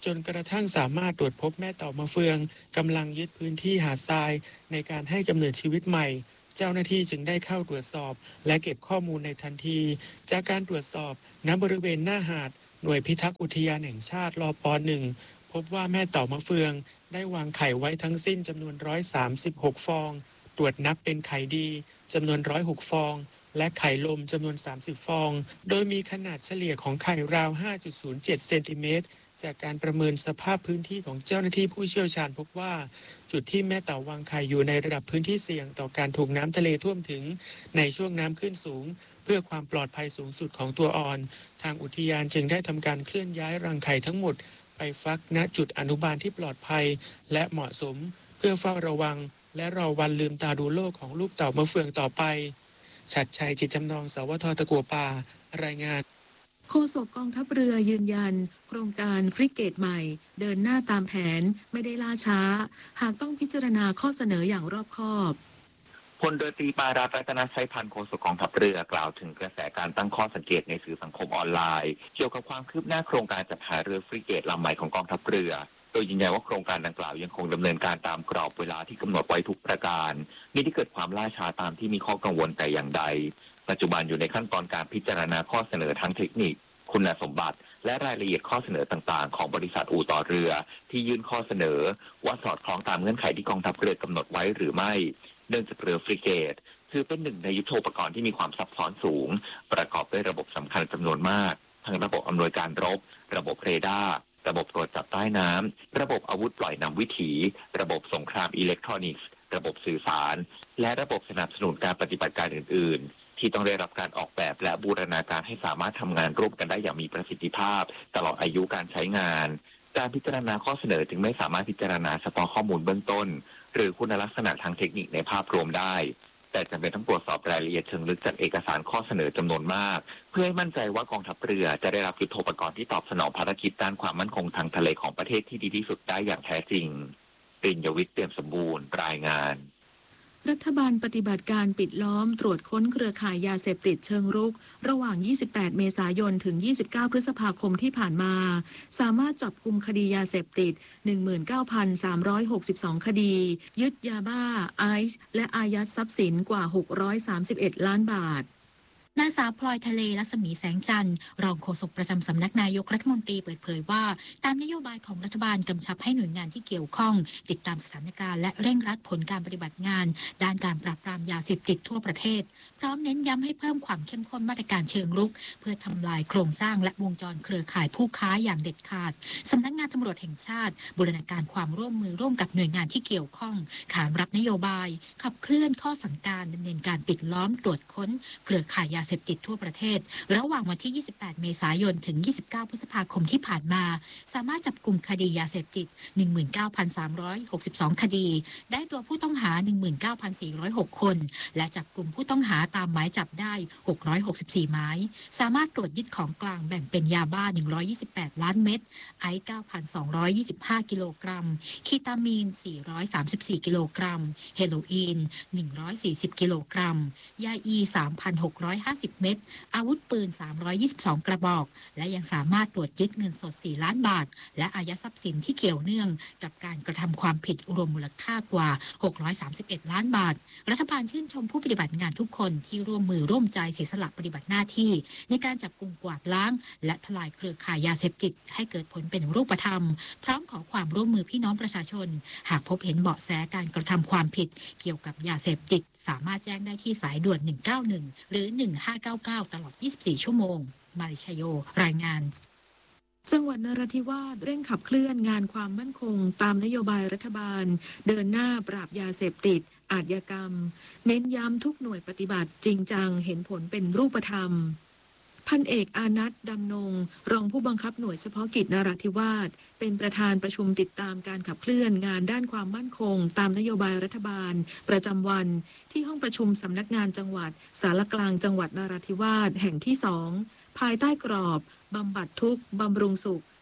จนกระทั่งสามารถตรวจพบแม่เต่ามะเฟืองกำลังยึดพื้นที่หาดทรายในการให้กำเนิดชีวิตใหม่เจ้าหน้าที่จึงได้เข้าตรวจสอบและเก็บข้อมูลในทันทีจากการตรวจสอบณบริเวณหน้าหาดหน่วยพิทักษ์อุทยานแห่งชาติลปหนึ่งพบว่าแม่เต่ามะเฟืองได้วางไข่ไว้ทั้งสิ้นจำนวนหนึ่งร้อยสามสิบหกฟองตรวจนับเป็นไข่ดีจำนวนหนึ่งร้อยหกฟองและไข่ลมจำนวนสามสิบฟองโดยมีขนาดเฉลี่ยของไข่ราว ห้าจุดศูนย์เจ็ด เซนติเมตรจากการประเมินสภาพพื้นที่ของเจ้าหน้าที่ผู้เชี่ยวชาญพบว่าจุดที่แม่เต่าวางไข่อยู่ในระดับพื้นที่เสี่ยงต่อการถูกน้ำทะเลท่วมถึงในช่วงน้ำขึ้นสูงเพื่อความปลอดภัยสูงสุดของตัวอ่อนทางอุทยานจึงได้ทำการเคลื่อนย้ายรังไข่ทั้งหมดไปฟักณจุดอนุบาลที่ปลอดภัยและเหมาะสมเพื่อเฝ้าระวังและรอวันลืมตาดูโลกของลูกเต่ามะเฟืองต่อไปชัดชัยจิตจำนองสวทตะกัวป่ารายงานโฆษกกองทัพเรือยืนยันโครงการฟริเกตใหม่เดินหน้าตามแผนไม่ได้ล่าช้าหากต้องพิจารณาข้อเสนออย่างรอบคอบพลเรือตรีปารารัตนชัยพันธ์โฆษกกองทัพเรือกล่าวถึงกระแสการตั้งข้อสังเกตในสื่อสังคมออนไลน์เกี่ยวกับความคืบหน้าโครงการจัดหาเรือฟริเกตลำใหม่ของกองทัพเรือโดยยืนยันว่าโครงการดังกล่าวยังคงดำเนินการตามกรอบเวลาที่กำหนดไว้ทุกประการมิได้เกิดความล่าช้าตามที่มีข้อกังวลแต่อย่างใดปัจจุบันอยู่ในขั้นตอนการพิจารณาข้อเสนอทางเทคนิคคุณสมบัติและรายละเอียดข้อเสนอต่างๆของบริษัทอู่ต่อเรือที่ยื่นข้อเสนอว่าสอดคล้องตามเงื่อนไขที่กองทัพเรือกำหนดไว้หรือไม่เนื่องจากเรือฟริเกตถือเป็นหนึ่งในยุทโธปกรณ์ที่มีความซับซ้อนสูงประกอบด้วยระบบสำคัญจำนวนมากทั้งระบบอำนวยการรบระบบเรดาร์ระบบตรวจจับใต้น้ำระบบอาวุธปล่อยนำวิถีระบบสงครามอิเล็กทรอนิกส์ระบบสื่อสารและระบบสนับสนุนการปฏิบัติการอื่นๆที่ต้องได้รับการออกแบบและบูรณาการให้สามารถทำงานร่วมกันได้อย่างมีประสิทธิภาพตลอดอายุการใช้งานการพิจารณาข้อเสนอจึงไม่สามารถพิจารณาเฉพาะข้อมูลเบื้องต้นหรือคุณลักษณะทางเทคนิคในภาพรวมได้แต่จำเป็นต้องตรวจสอบรายละเอียดเชิงลึกจากเอกสารข้อเสนอจำนวนมากเพื่อให้มั่นใจว่ากองทัพเรือจะได้รับยุทโธปกรณ์ที่ตอบสนองภารกิจด้านความมั่นคงทางทะเลของประเทศที่ดีที่สุดได้อย่างแท้จริงปริญญวิทย์เตรียมสมบูรณ์รายงานรัฐบาลปฏิบัติการปิดล้อมตรวจค้นเครือข่ายยาเสพติดเชิงรุกระหว่างยี่สิบแปดเมษายนถึงยี่สิบเก้าพฤษภาคมที่ผ่านมาสามารถจับกุมคดียาเสพติด หนึ่งหมื่นเก้าพันสามร้อยหกสิบสอง คดียึดยาบ้าไอซ์และอายัดทรัพย์สินกว่าหกร้อยสามสิบเอ็ดล้านบาทนางสาวพลอยทะเลรัศมีแสงจันทร์รองโฆษกประจำสำนักนายกรัฐมนตรีเปิดเผยว่าตามนโยบายของรัฐบาลกำชับให้หน่วยงานที่เกี่ยวข้องติดตามสถานการณ์และเร่งรัดผลการปฏิบัติงานด้านการปราบปรามยาเสพติดทั่วประเทศพร้อมเน้นย้ำให้เพิ่มความเข้มข้นมาตรการเชิงรุกเพื่อทำลายโครงสร้างและวงจรเครือข่ายผู้ค้าอย่างเด็ดขาดสำนักงานตำรวจแห่งชาติบูรณาการความร่วมมือร่วมกับหน่วยงานที่เกี่ยวข้องขานรับนโยบายขับเคลื่อนข้อสั่งการดำเนินการปิดล้อมตรวจค้นเครือข่ายยาเสพติดทั่วประเทศระหว่างวันที่ยี่สิบแปดเมษายนถึงยี่สิบเก้าพฤษภาคมที่ผ่านมาสามารถจับกลุ่มคดียาเสพติด หนึ่งหมื่นเก้าพันสามร้อยหกสิบสอง คดีได้ตัวผู้ต้องหา หนึ่งหมื่นเก้าพันสี่ร้อยหก คนและจับกลุ่มผู้ต้องหาตามหมายจับได้หกร้อยหกสิบสี่หมายสามารถตรวจยึดของกลางแบ่งเป็นยาบ้าหนึ่งร้อยยี่สิบแปดล้านเม็ดไอซ์ เก้าพันสองร้อยยี่สิบห้า กิโลกรัมคีตามีนสี่ร้อยสามสิบสี่กิโลกรัมเฮโรอีนหนึ่งร้อยสี่สิบกิโลกรัมยาอี สามพันหกร้อยห้าสิบ เม็ดอาวุธปืนสามร้อยยี่สิบสองกระบอกและยังสามารถตรวจยึดเงินสดสี่ล้านบาทและอายัดทรัพย์สินที่เกี่ยวเนื่องกับการกระทำความผิดรวมมูลค่ากว่าหกร้อยสามสิบเอ็ดล้านบาทรัฐบาลชื่นชมผู้ปฏิบัติงานทุกคนที่ร่วมมือร่วมใจเสียสละปฏิบัติหน้าที่ในการจับกุมกวาดล้างและทลายเครือข่ายยาเสพติดให้เกิดผลเป็นรูปธรรมพร้อมขอความร่วมมือพี่น้องประชาชนหากพบเห็นเบาะแสการกระทำความผิดเกี่ยวกับยาเสพติดสามารถแจ้งได้ที่สายด่วนหนึ่งเก้าหนึ่งหรือหนึ่งห้าเก้าเก้าตลอดยี่สิบสี่ชั่วโมงมาริชโยรายงานจังหวัดนราธิวาสเร่งขับเคลื่อนงานความมั่นคงตามนโยบายรัฐบาลเดินหน้าปราบยาเสพติดอาชญากรรมเน้นย้ำทุกหน่วยปฏิบัติจริงจังเห็นผลเป็นรูปธรรมพันเอกอานัทดำนงรองผู้บังคับหน่วยเฉพาะกิจนราธิวาสเป็นประธานประชุมติดตามการขับเคลื่อนงานด้านความมั่นคงตามนโยบายรัฐบาลประจำวันที่ห้องประชุมสำนักงานจังหวัดสารกลางจังหวัดนราธิวาสแห่งที่สองภายใต้กรอบบำบัดทุกข์บำรุงสุข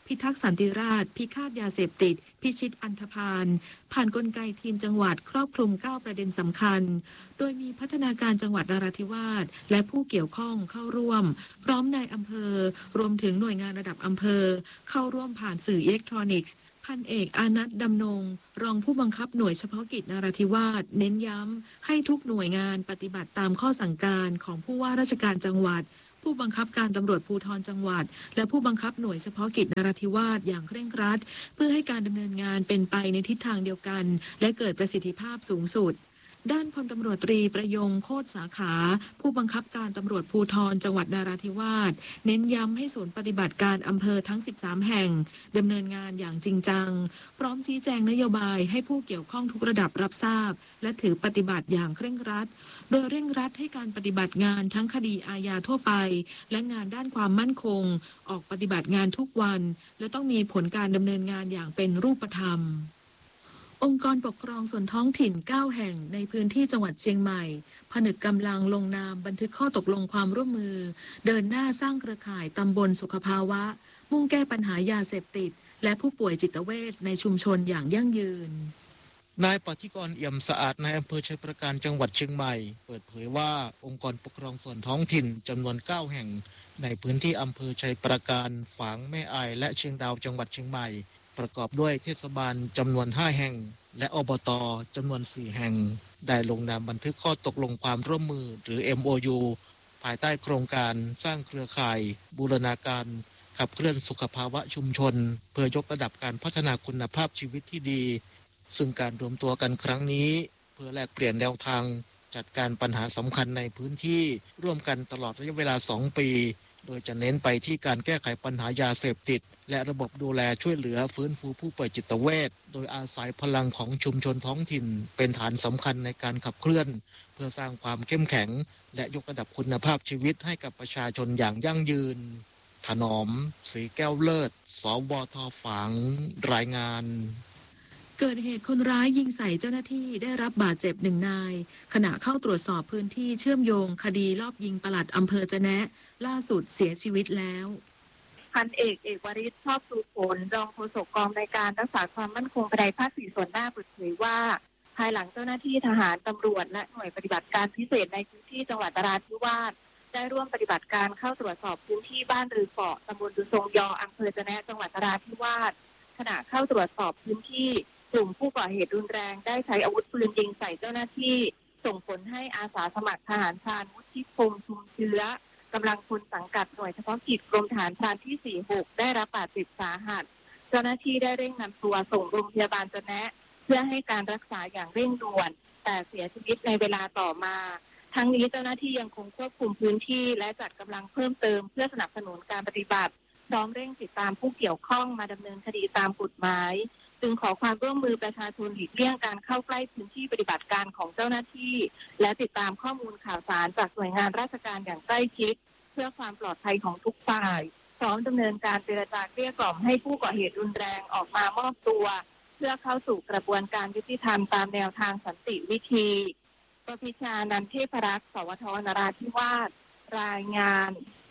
พิทักษ์สันติราษฎร์พิฆาตยาเสพติดพิชิตอันธพาลผ่านกลไกทีมจังหวัดครอบคลุมเก้าประเด็นสำคัญโดยมีพัฒนาการจังหวัดนราธิวาสและผู้เกี่ยวข้องเข้าร่วมพร้อมนายอำเภอรวมถึงหน่วยงานระดับอำเภอเข้าร่วมผ่านสื่ออิเล็กทรอนิกส์พันเอกอานัทดำนงรองผู้บังคับหน่วยเฉพาะกิจนราธิวาสเน้นย้ำให้ทุกหน่วยงานปฏิบัติตามข้อสั่งการของผู้ว่าราชการจังหวัดผู้บังคับการตำรวจภูธรจังหวัดและผู้บังคับหน่วยเฉพาะกิจนราธิวาสอย่างเคร่งครัดเพื่อให้การดำเนินงานเป็นไปในทิศทางเดียวกันและเกิดประสิทธิภาพสูงสุดด้านพลตำรวจตรีประยงโคตรสาขาผู้บังคับการตำรวจภูธรจังหวัดนราธิวาสเน้นย้ำให้ศูนย์ปฏิบัติการอำเภอทั้งสิบสามแห่งดำเนินงานอย่างจริงจังพร้อมชี้แจงนโยบายให้ผู้เกี่ยวข้องทุกระดับรับทราบและถือปฏิบัติอย่างเคร่งครัดโดยเร่งรัดให้การปฏิบัติงานทั้งคดีอาญาทั่วไปและงานด้านความมั่นคงออกปฏิบัติงานทุกวันและต้องมีผลการดำเนินงานอย่างเป็นรูปธรรมองค์กรปกครองส่วนท้องถิ่นเก้าแห่งในพื้นที่จังหวัดเชียงใหม่ผนึกกำลังลงนามบันทึกข้อตกลงความร่วมมือเดินหน้าสร้างเครือข่ายตำบลสุขภาวะมุ่งแก้ปัญหายาเสพติดและผู้ป่วยจิตเวชในชุมชนอย่างยั่งยืนนายปฏิกรเอี่ยมสะอาดนายอำเภอชัยประการจังหวัดเชียงใหม่เปิดเผยว่าองค์กรปกครองส่วนท้องถิ่นจำนวนเก้าแห่งในพื้นที่อำเภอชัยประการฝางแม่อายและเชียงดาวจังหวัดเชียงใหม่ประกอบด้วยเทศบาลจำนวนห้าแห่งและอบต.จำนวนสี่แห่งได้ลงนามบันทึกข้อตกลงความร่วมมือหรือ เอ็ม โอ ยู ภายใต้โครงการสร้างเครือข่ายบูรณาการขับเคลื่อนสุขภาวะชุมชนเพื่อยกระดับการพัฒนาคุณภาพชีวิตที่ดีซึ่งการรวมตัวกันครั้งนี้เพื่อแลกเปลี่ยนแนวทางจัดการปัญหาสำคัญในพื้นที่ร่วมกันตลอดระยะเวลาสองปีโดยจะเน้นไปที่การแก้ไขปัญหายาเสพติดและระบบดูแลช่วยเหลือฟื้นฟูผู้ป่วยจิตเวชโดยอาศัยพลังของชุมชนท้องถิ่นเป็นฐานสำคัญในการขับเคลื่อนเพื่อสร้างความเข้มแข็งและยกระดับคุณภาพชีวิตให้กับประชาชนอย่างยั่งยืนถนอมสีแก้วเลิศสวท.ฝางรายงานเกิดเหตุคนร้ายยิงใส่เจ้าหน้าที่ได้รับบาดเจ็บหนึ่งนายขณะเข้าตรวจสอบพื้นที่เชื่อมโยงคดีลอบยิงปลัดอำเภอจะแนะล่าสุดเสียชีวิตแล้วพันเอกเอกวริศชอบสูผลรองโฆษกกองในการรักษาความมั่นคงภายในภาคสี่ส่วนหน้าเปิดเผยว่าภายหลังเจ้าหน้าที่ทหารตำรวจและหน่วยปฏิบัติการพิเศษในพื้นที่จังหวัดนราธิวาสได้ร่วมปฏิบัติการเข้าตรวจสอบพื้นที่บ้านรือเกาะตำบลดุทรงยออำเภอจะแนะจังหวัดนราธิวาสขณะเข้าตรวจสอบพื้นที่กลุ่มผู้ก่อเหตุรุนแรงได้ใช้อาวุธปืนยิงใส่เจ้าหน้าที่ส่งผลให้อาสาสมัครทหารพรานวุฒิพงษ์ชุมเชื้อกำลังพลสังกัดหน่วยเฉพาะกิจกรมทหารพรานที่สี่สิบหกได้รับบาดเจ็บสาหัสเจ้าหน้าที่ได้เร่งนำตัวส่งโรงพยาบาลจะแนะเพื่อให้การรักษาอย่างเร่งด่วนแต่เสียชีวิตในเวลาต่อมาทั้งนี้เจ้าหน้าที่ยังคงควบคุมพื้นที่และจัดกำลังเพิ่มเติมเพื่อสนับสนุนการปฏิบัติพร้อมเร่งติดตามผู้เกี่ยวข้องมาดำเนินคดีตามกฎหมายจึงขอความร่วมมือประชาชนหลีกเลี่ยงการเข้าใกล้พื้นที่ปฏิบัติการของเจ้าหน้าที่และติดตามข้อมูลข่าวสารจากหน่วยงานราชการอย่างใกล้ชิดเพื่อความปลอดภัยของทุกฝ่ายพร้อมดำเนินการเจรจาเกลี้ยกล่อมให้ผู้ก่อเหตุรุนแรงออกมามอบตัวเพื่อเข้าสู่กระบวนการยุติธรรมตามแนวทางสันติวิธีปพิชานันเทพรักษ์สวท.นราธิวาสรายงาน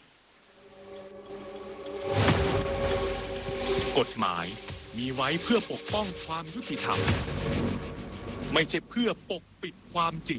กฎหมายมีไว้เพื่อปกป้องความยุติธรรมไม่ใช่เพื่อปกปิดความจริง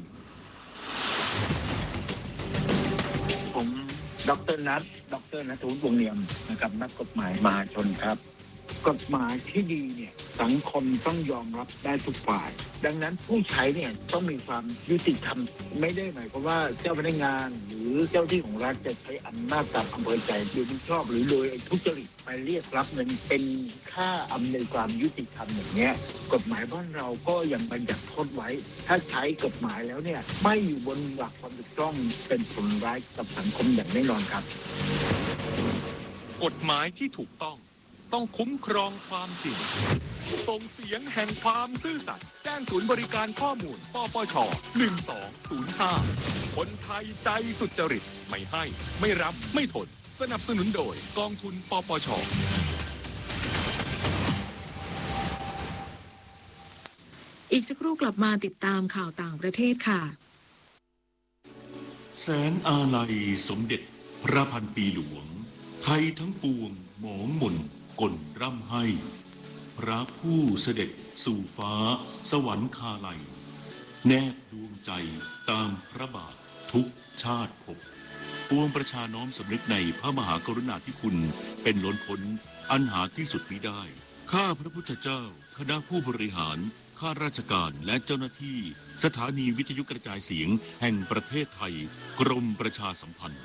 ผมดร.นัทดร.ณัฐวุฒิวงศ์เนียมนะครับนักกฎหมายมหาชนครับกฎหมายที่ดีเนี่ยสังคมต้องยอมรับได้ทุกฝ่ายดังนั้นผู้ใช้เนี่ยต้องมีความยุติธรรมไม่ได้หมายความว่าเจ้าพนักงานหรือเจ้าที่ของรัฐจะใช้อำนาจตามอำเภอใจโดยไม่ชอบหรือโดยทุจริตไปเรียกรับเงินเป็นค่าอำนวยความยุติธรรมอย่างเงี้ยกฎหมายบ้านเราก็ยังบัญญัติโทษไว้ถ้าใช้กฎหมายแล้วเนี่ยไม่อยู่บนหลักความถูกต้องเป็นผลร้ายกับสังคมอย่างแน่นอนครับกฎหมายที่ถูกต้องต้องคุ้มครองความจริงส่งเสียงแห่งความซื่อสัตย์แจ้งศูนย์บริการข้อมูลปปชหนึ่งสองศูนย์ห้าคนไทยใจสุจริตไม่ให้ไม่รับไม่ทนสนับสนุนโดยกองทุนปปชอีกสักครู่กลับมาติดตามข่าวต่างประเทศค่ะแสนอาลัยสมเด็จพระพันปีหลวงไทยทั้งปวงหมองมนคกลร่ำให้พระผู้เสด็จสู่ฟ้าสวรรคาลัยแนบดวงใจตามพระบาททุกชาติภพปวงประชาน้อมสำนึกในพระมหากรุณาธิคุณเป็นล้นพ้นอันหาที่สุดมิได้ข้าพระพุทธเจ้าคณะผู้บริหารข้าราชการและเจ้าหน้าที่สถานีวิทยุกระจายเสียงแห่งประเทศไทยกรมประชาสัมพันธ์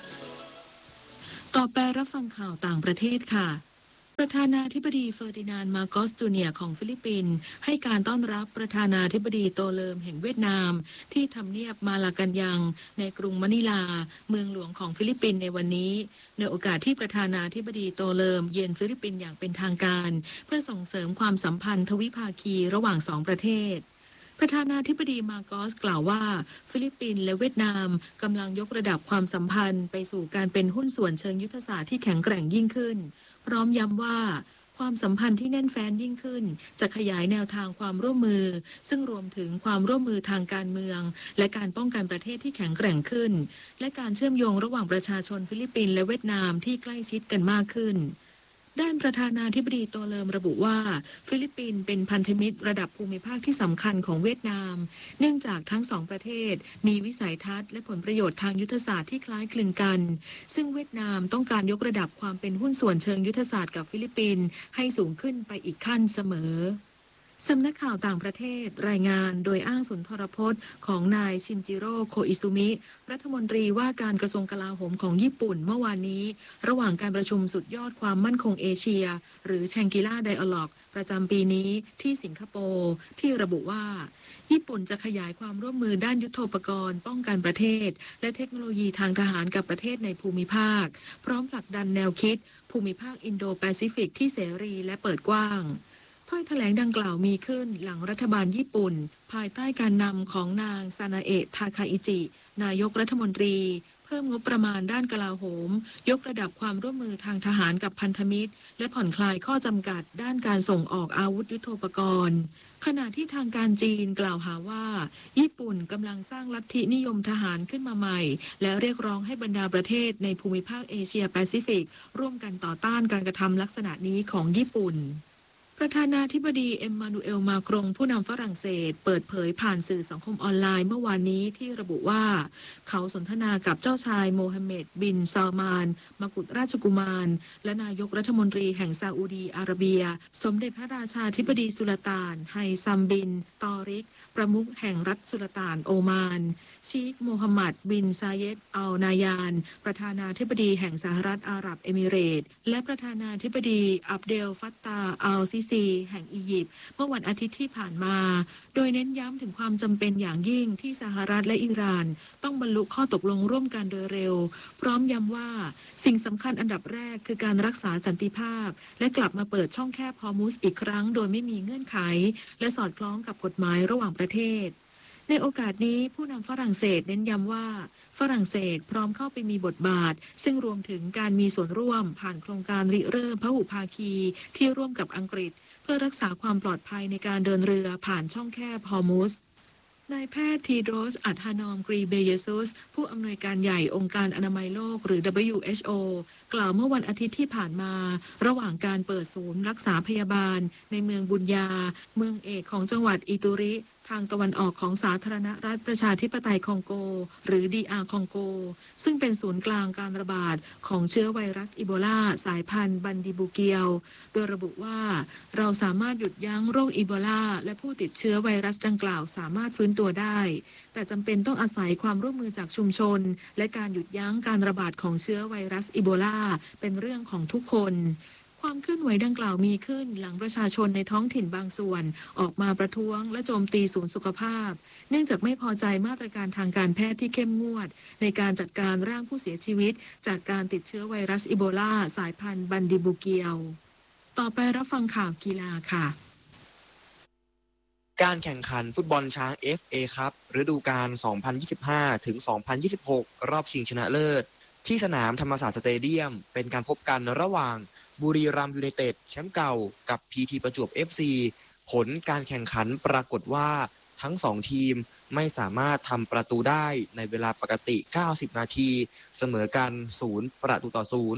ต่อไปรับฟังข่าวต่างประเทศค่ะประธานาธิบดีเฟอร์ดินานด์ มาโกส จูเนียร์ ของฟิลิปปินส์ให้การต้อนรับประธานาธิบดีโตเลิมแห่งเวียดนามที่ทำเนียบมาลากันยังในกรุงมะนิลาเมืองหลวงของฟิลิปปินส์ในวันนี้ในโอกาสที่ประธานาธิบดีโตเลิมเยือนฟิลิปปินส์อย่างเป็นทางการเพื่อส่งเสริมความสัมพันธ์ทวิภาคีระหว่างสองประเทศประธานาธิบดีมาโกสกล่าวว่าฟิลิปปินส์และเวียดนามกำลังยกระดับความสัมพันธ์ไปสู่การเป็นหุ้นส่วนเชิงยุทธศาสตร์ที่แข็งแกร่งยิ่งขึ้นพร้อมย้ำว่าความสัมพันธ์ที่แน่นแฟ้นยิ่งขึ้นจะขยายแนวทางความร่วมมือซึ่งรวมถึงความร่วมมือทางการเมืองและการป้องกันประเทศที่แข็งแกร่งขึ้นและการเชื่อมโยงระหว่างประชาชนฟิลิปปินส์และเวียดนามที่ใกล้ชิดกันมากขึ้นด้านประธานาธิบดีโตเลิมระบุว่าฟิลิปปินส์เป็นพันธมิตรระดับภูมิภาคที่สำคัญของเวียดนามเนื่องจากทั้งสองประเทศมีวิสัยทัศน์และผลประโยชน์ทางยุทธศาสตร์ที่คล้ายคลึงกันซึ่งเวียดนามต้องการยกระดับความเป็นหุ้นส่วนเชิงยุทธศาสตร์กับฟิลิปปินส์ให้สูงขึ้นไปอีกขั้นเสมอสำนักข่าวต่างประเทศรายงานโดยอ้างสุนทรพจน์ของนายชินจิโร่โคอิซุมิรัฐมนตรีว่าการกระทรวงกลาโหมของญี่ปุ่นเมื่อวานนี้ระหว่างการประชุมสุดยอดความมั่นคงเอเชียหรือแชงกิล่าไดอะล็อกประจำปีนี้ที่สิงคโปร์ที่ระบุว่าญี่ปุ่นจะขยายความร่วมมือด้านยุทโธปกรณ์ป้องกันประเทศและเทคโนโลยีทางทหารกับประเทศในภูมิภาคพร้อมผลักดันแนวคิดภูมิภาคอินโดแปซิฟิกที่เสรีและเปิดกว้างถ้อยแถลงดังกล่าวมีขึ้นหลังรัฐบาลญี่ปุ่นภายใต้การนำของนางซานาเอะทาคาอิจินายกรัฐมนตรีเพิ่มงบประมาณด้านกลาโหมยกระดับความร่วมมือทางทหารกับพันธมิตรและผ่อนคลายข้อจำกัดด้านการส่งออกอาวุธยุทโธปกรณ์ขณะที่ทางการจีนกล่าวหาว่าญี่ปุ่นกำลังสร้างลัทธินิยมทหารขึ้นมาใหม่และเรียกร้องให้บรรดาประเทศในภูมิภาคเอเชียแปซิฟิกร่วมกันต่อต้านการกระทำลักษณะนี้ของญี่ปุ่นประธานาธิบดีเอ็มมานูเอล มาครงผู้นำฝรั่งเศสเปิดเผยผ่านสื่อสังคมออนไลน์เมื่อวานนี้ที่ระบุว่าเขาสนทนากับเจ้าชายโมฮัมเหม็ดบินซาลมานมกุฎราชกุมารและนายกรัฐมนตรีแห่งซาอุดีอาระเบียสมเด็จพระราชาธิบดีสุลต่านไฮซัมบินตอริกประมุขแห่งรัฐสุลต่านโอมานชีคโมฮัมหมัดบินซาเยดอัลนายานประธานาธิบดีแห่งสหรัฐอาหรับเอมิเรตส์และประธานาธิบดีอับเดลฟัตตาอัลซิซีแห่งอียิปต์เมื่อวันอาทิตย์ที่ผ่านมาโดยเน้นย้ำถึงความจำเป็นอย่างยิ่งที่สหรัฐและอิหร่านต้องบรรลุข้อตกลงร่วมกันโดยเร็วพร้อมย้ำว่าสิ่งสำคัญอันดับแรกคือการรักษาสันติภาพและกลับมาเปิดช่องแคบฮอร์มุซอีกครั้งโดยไม่มีเงื่อนไขและสอดคล้องกับกฎหมายระหว่างประเทศในโอกาสนี้ผู้นำฝรั่งเศสเน้นย้ำว่าฝรั่งเศสพร้อมเข้าไปมีบทบาทซึ่งรวมถึงการมีส่วนร่วมผ่านโครงการริเริ่มพหุภาคีที่ร่วมกับอังกฤษเพื่อรักษาความปลอดภัยในการเดินเรือผ่านช่องแคบฮอร์มุซนายแพทย์ทีโดรส อัธานอม กรีเบเยซุสผู้อำนวยการใหญ่องค์การอนามัยโลกหรือ ดับเบิลยู เอช โอ กล่าวเมื่อวันอาทิตย์ที่ผ่านมาระหว่างการเปิดศูนย์รักษาพยาบาลในเมืองบุญญาเมืองเอกของจังหวัดอิตุริทางตะวันออกของสาธารณรัฐประชาธิปไตยคองโกหรือ ดี อาร์ คองโกซึ่งเป็นศูนย์กลางการระบาดของเชื้อไวรัสอีโบลาสายพันธุ์บันดิบูเกียวโดยระบุว่าเราสามารถหยุดยั้งโรคอีโบลาและผู้ติดเชื้อไวรัสดังกล่าวสามารถฟื้นตัวได้แต่จำเป็นต้องอาศัยความร่วมมือจากชุมชนและการหยุดยั้งการระบาดของเชื้อไวรัสอีโบลาเป็นเรื่องของทุกคนความเคลื่อนไหวดังกล่าวมีขึ้นหลังประชาชนในท้องถิ่นบางส่วนออกมาประท้วงและโจมตีศูนย์สุขภาพเนื่องจากไม่พอใจมาตรการทางการแพทย์ที่เข้มงวดในการจัดการร่างผู้เสียชีวิตจากการติดเชื้อไวรัสอีโบลาสายพันธุ์บันดิบูเกียวต่อไปรับฟังข่าวกีฬาค่ะการแข่งขันฟุตบอลช้าง เอฟ เอ ครับฤดูกาล สองพันยี่สิบห้า ถึง สองพันยี่สิบหก รอบชิงชนะเลิศที่สนามธรรมศาสตร์สเตเดียมเป็นการพบกันระหว่างบุรีรัมย์ยูไนเต็ดแชมป์เก่ากับ พี ที ประจวบ เอฟ ซี ผลการแข่งขันปรากฏว่าทั้งสองทีมไม่สามารถทำประตูได้ในเวลาปกติเก้าสิบนาทีเสมอกันศูนย์ประตูต่อศูนย์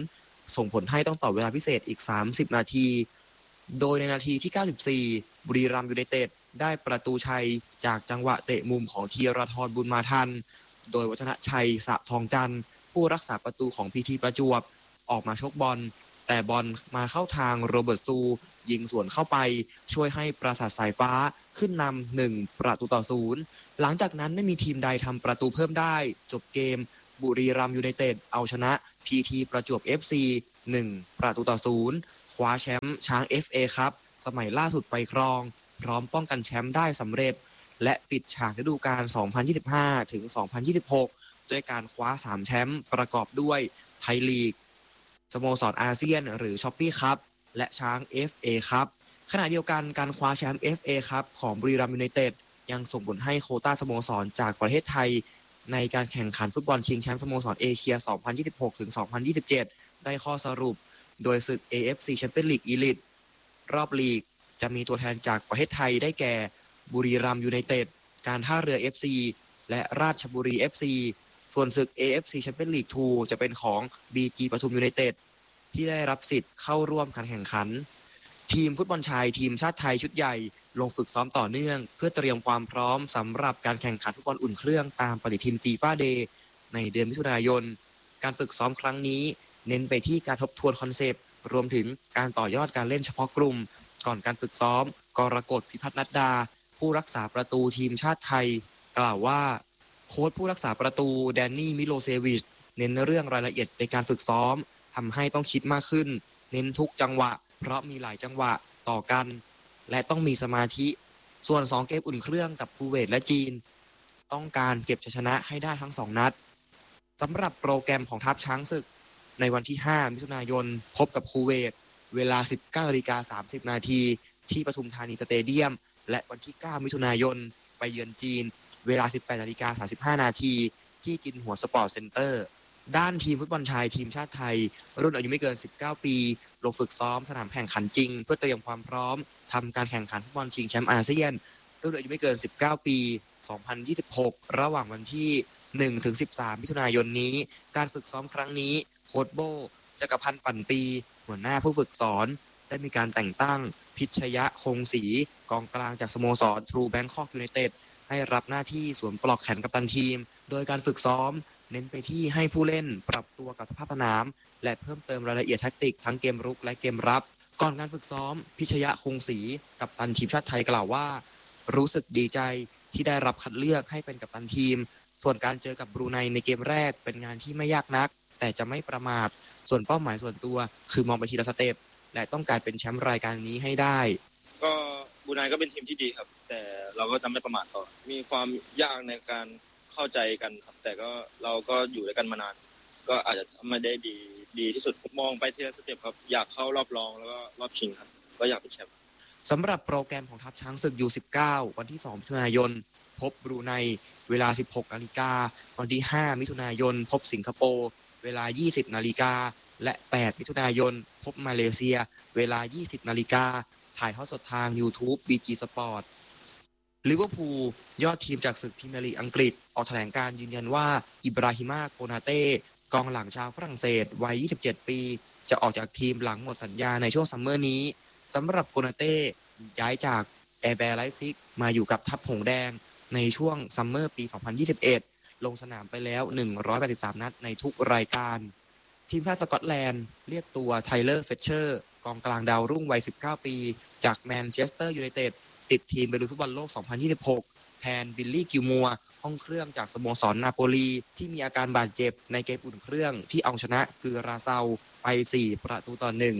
ส่งผลให้ต้องต่อเวลาพิเศษอีกสามสิบนาทีโดยในนาทีที่เก้าสิบสี่บุรีรัมย์ยูไนเต็ดได้ประตูชัยจากจังหวะเตะมุมของธีรทรบุญมาทันโดยวัฒนชัยสะทองจันทร์ผู้รักษาประตูของพีทีประจวบออกมาชกบอลแต่บอลมาเข้าทางโรเบิร์ตซูยิงสวนเข้าไปช่วยให้ปราสาทสายฟ้าขึ้นนำหนึ่งประตูต่อศูนย์หลังจากนั้นไม่มีทีมใดทำประตูเพิ่มได้จบเกมบุรีรัมย์ยูไนเต็ดเอาชนะพีทีประจวบ เอฟ ซี หนึ่งประตูต่อศูนย์คว้าแชมป์ช้าง เอฟ เอ ครับสมัยล่าสุดไปครองพร้อมป้องกันแชมป์ได้สำเร็จและปิดฉากฤดูกาล สองพันยี่สิบห้า ถึง สองพันยี่สิบหก ด้วยการคว้าสามแชมป์ประกอบด้วยไทยลีกสโมสรอาเซียนหรือช้อปปี้คัพและช้าง เอฟ เอ ครับขณะเดียวกันการคว้าแชมป์ เอฟ เอ ครับของบุรีรัมย์ยูไนเต็ดยังส่งผลให้โควต้าสโมสรจากประเทศไทยในการแข่งขันฟุตบอลชิงแชมป์สโมสรเอเชีย สองพันยี่สิบหก ถึง สองพันยี่สิบเจ็ด ได้ข้อสรุปโดยศึก เอ เอฟ ซี Champions League Elite รอบลีกจะมีตัวแทนจากประเทศไทยได้แก่บุรีรัมย์ยูไนเต็ดการท่าเรือ เอฟ ซี และราชบุรี เอฟ ซี ส่วนศึก เอ เอฟ ซี Champions League ทู จะเป็นของ บี จี ปทุมยูไนเต็ดที่ได้รับสิทธิ์เข้าร่วมการแข่งขันทีมฟุตบอลชายทีมชาติไทยชุดใหญ่ลงฝึกซ้อมต่อเนื่องเพื่อเตรียมความพร้อมสำหรับการแข่งขันฟุตบอลอุ่นเครื่องตามปฏิทินฟีฟ่าเดย์ในเดือนมิถุนายนการฝึกซ้อมครั้งนี้เน้นไปที่การทบทวนคอนเซปต์รวมถึงการต่อยอดการเล่นเฉพาะกลุ่มก่อนการฝึกซ้อมกรกฎ พิพัฒน์นัดดาผู้รักษาประตูทีมชาติไทยกล่าวว่าโค้ชผู้รักษาประตูแดนนี่มิโลเซวิชเน้นเรื่องรายละเอียดในการฝึกซ้อมทำให้ต้องคิดมากขึ้นเน้นทุกจังหวะเพราะมีหลายจังหวะต่อกันและต้องมีสมาธิส่วนสองเกมอุ่นเครื่องกับคูเวตและจีนต้องการเก็บชัยชนะให้ได้ทั้งสองนัดสำหรับโปรแกรมของทัพช้างศึกในวันที่ห้ามิถุนายนพบกับคูเวตเวลา สิบเก้านาฬิกาสามสิบนาทีที่ปทุมธานีสเตเดียมและวันที่เก้ามิถุนายนไปเยือนจีนเวลา สิบแปดนาฬิกาสามสิบห้านาทีที่จินหัวสปอร์ตเซ็นเตอร์ด้านทีมฟุตบอลชายทีมชาติไทยรุ่นอายุไม่เกินสิบเก้าปีลงฝึกซ้อมสนามแข่งขันจริงเพื่อเตรียมความพร้อมทำการแข่งขันฟุตบอลชิงแชมป์อาเซียนรุ่นอายุไม่เกินสิบเก้าปีสองพันยี่สิบหกระหว่างวันที่หนึ่งถึงสิบสามมิถุนายนนี้การฝึกซ้อมครั้งนี้โค้ชโบจักรพันธ์ปั่นปีหัวหน้าผู้ฝึกสอนได้มีการแต่งตั้งพิชยะคงศรีกองกลางจากสโมสรทรูแบงคอกยูไนเต็ดให้รับหน้าที่สวมปลอกแขนกัปตันทีมโดยการฝึกซ้อมเน้นไปที่ให้ผู้เล่นปรับตัวกับสภาพสนามและเพิ่มเติมรายละเอียดแทคติกทั้งเกมรุกและเกมรับก่อนการฝึกซ้อมพิชยะคงศรีกัปตันทีมชาติไทยกล่าวว่ารู้สึกดีใจที่ได้รับคัดเลือกให้เป็นกัปตันทีมส่วนการเจอกับบรูไนในเกมแรกเป็นงานที่ไม่ยากนักแต่จะไม่ประมาทส่วนเป้าหมายส่วนตัวคือมองไปทีละสเต็ปและต้องการเป็นแชมป์รายการนี้ให้ได้ก็บรูไนก็เป็นทีมที่ดีครับแต่เราก็จะไม่ประมาทต่อมีความยากในการเข้าใจกันครับแต่ก็เราก็อยู่ด้วยกันมานานก็อาจจะไม่ได้ดีดีที่สุดมองไปทีละสเต็ปครับอยากเข้ารอบรองแล้วก็รอบชิงครับก็อยากเป็นแชมป์สำหรับโปรแกรมของทัพช้างศึก ยู สิบเก้า วันที่สองมิถุนายนพบบรูไนเวลา สิบหกนาฬิกาวันที่ห้ามิถุนายนพบสิงคโปร์เวลา ยี่สิบนาฬิกาและแปดมิถุนายนพบมาเลเซียเวลา ยี่สิบนาฬิกาถ่ายทอดสดทาง YouTube บี จี Sport ลิเวอร์พูลยอดทีมจากศึกพรีเมียร์ลีกอังกฤษออกแถลงการยืนยันว่าอิบราฮิมาโกนาเต้กองหลังชาวฝรั่งเศสวัยยี่สิบเจ็ดปีจะออกจากทีมหลังหมดสัญญาในช่วงซัมเมอร์นี้สำหรับโกนาเต้ย้ายจากแอร์แบร์ไลซิกมาอยู่กับทัพหงแดงในช่วงซัมเมอร์ปีสองพันยี่สิบเอ็ดลงสนามไปแล้วหนึ่งร้อยแปดสิบสามนัดในทุกรายการทีมชาติสกอตแลนด์เรียกตัวไทเลอร์เฟเชอร์กองกลางดาวรุ่งวัยสิบเก้าปีจากแมนเชสเตอร์ยูไนเต็ดติดทีมไปลุยฟุตบอลโลกสองพันยี่สิบหกแทนบิลลี่กิลมัวร์ห้องเครื่องจากสโมสรนาโปลีที่มีอาการบาดเจ็บในเกมอุ่นเครื่องที่เอาชนะกือราเซาไปสี่ประตูต่อหนึ่ง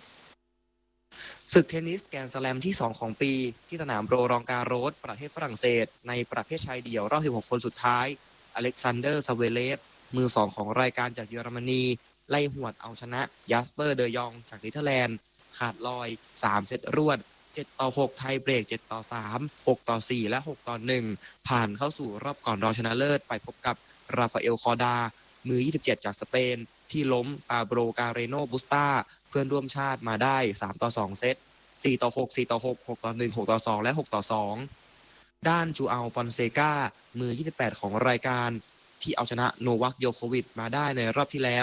ศึกเทนนิสแกรนด์สแลมที่สองของปีที่สนามโรรองการโรสประเทศฝรั่งเศสในประเภทชายเดี่ยวรอบสิบหกคนสุดท้ายอเล็กซานเดอร์ซาเวเลฟมือสองของรายการจากเยอรมนีไล่หวดเอาชนะยัสเปอร์เดยองจากเนเธอร์แลนด์ขาดลอยสามเซตรวดเจ็ดต่อหกไทยเบรกเจ็ดต่อสาม หกต่อสี่และหกต่อหนึ่งผ่านเข้าสู่รอบก่อนรองชนะเลิศไปพบกับราฟาเอลคอร์ดามือยี่สิบเจ็ดจากสเปนที่ล้มปาโบรกาเรโนบุสตาเพื่อนร่วมชาติมาได้สามต่อสองเซตสี่ต่อหก สี่ต่อหก หกต่อหนึ่ง หกต่อสองและหกต่อสองด้านจูอัลฟอนเซกามือยี่สิบแปดของรายการที่เอาชนะโนวัคโยโควิชมาได้ในรอบที่แล้ว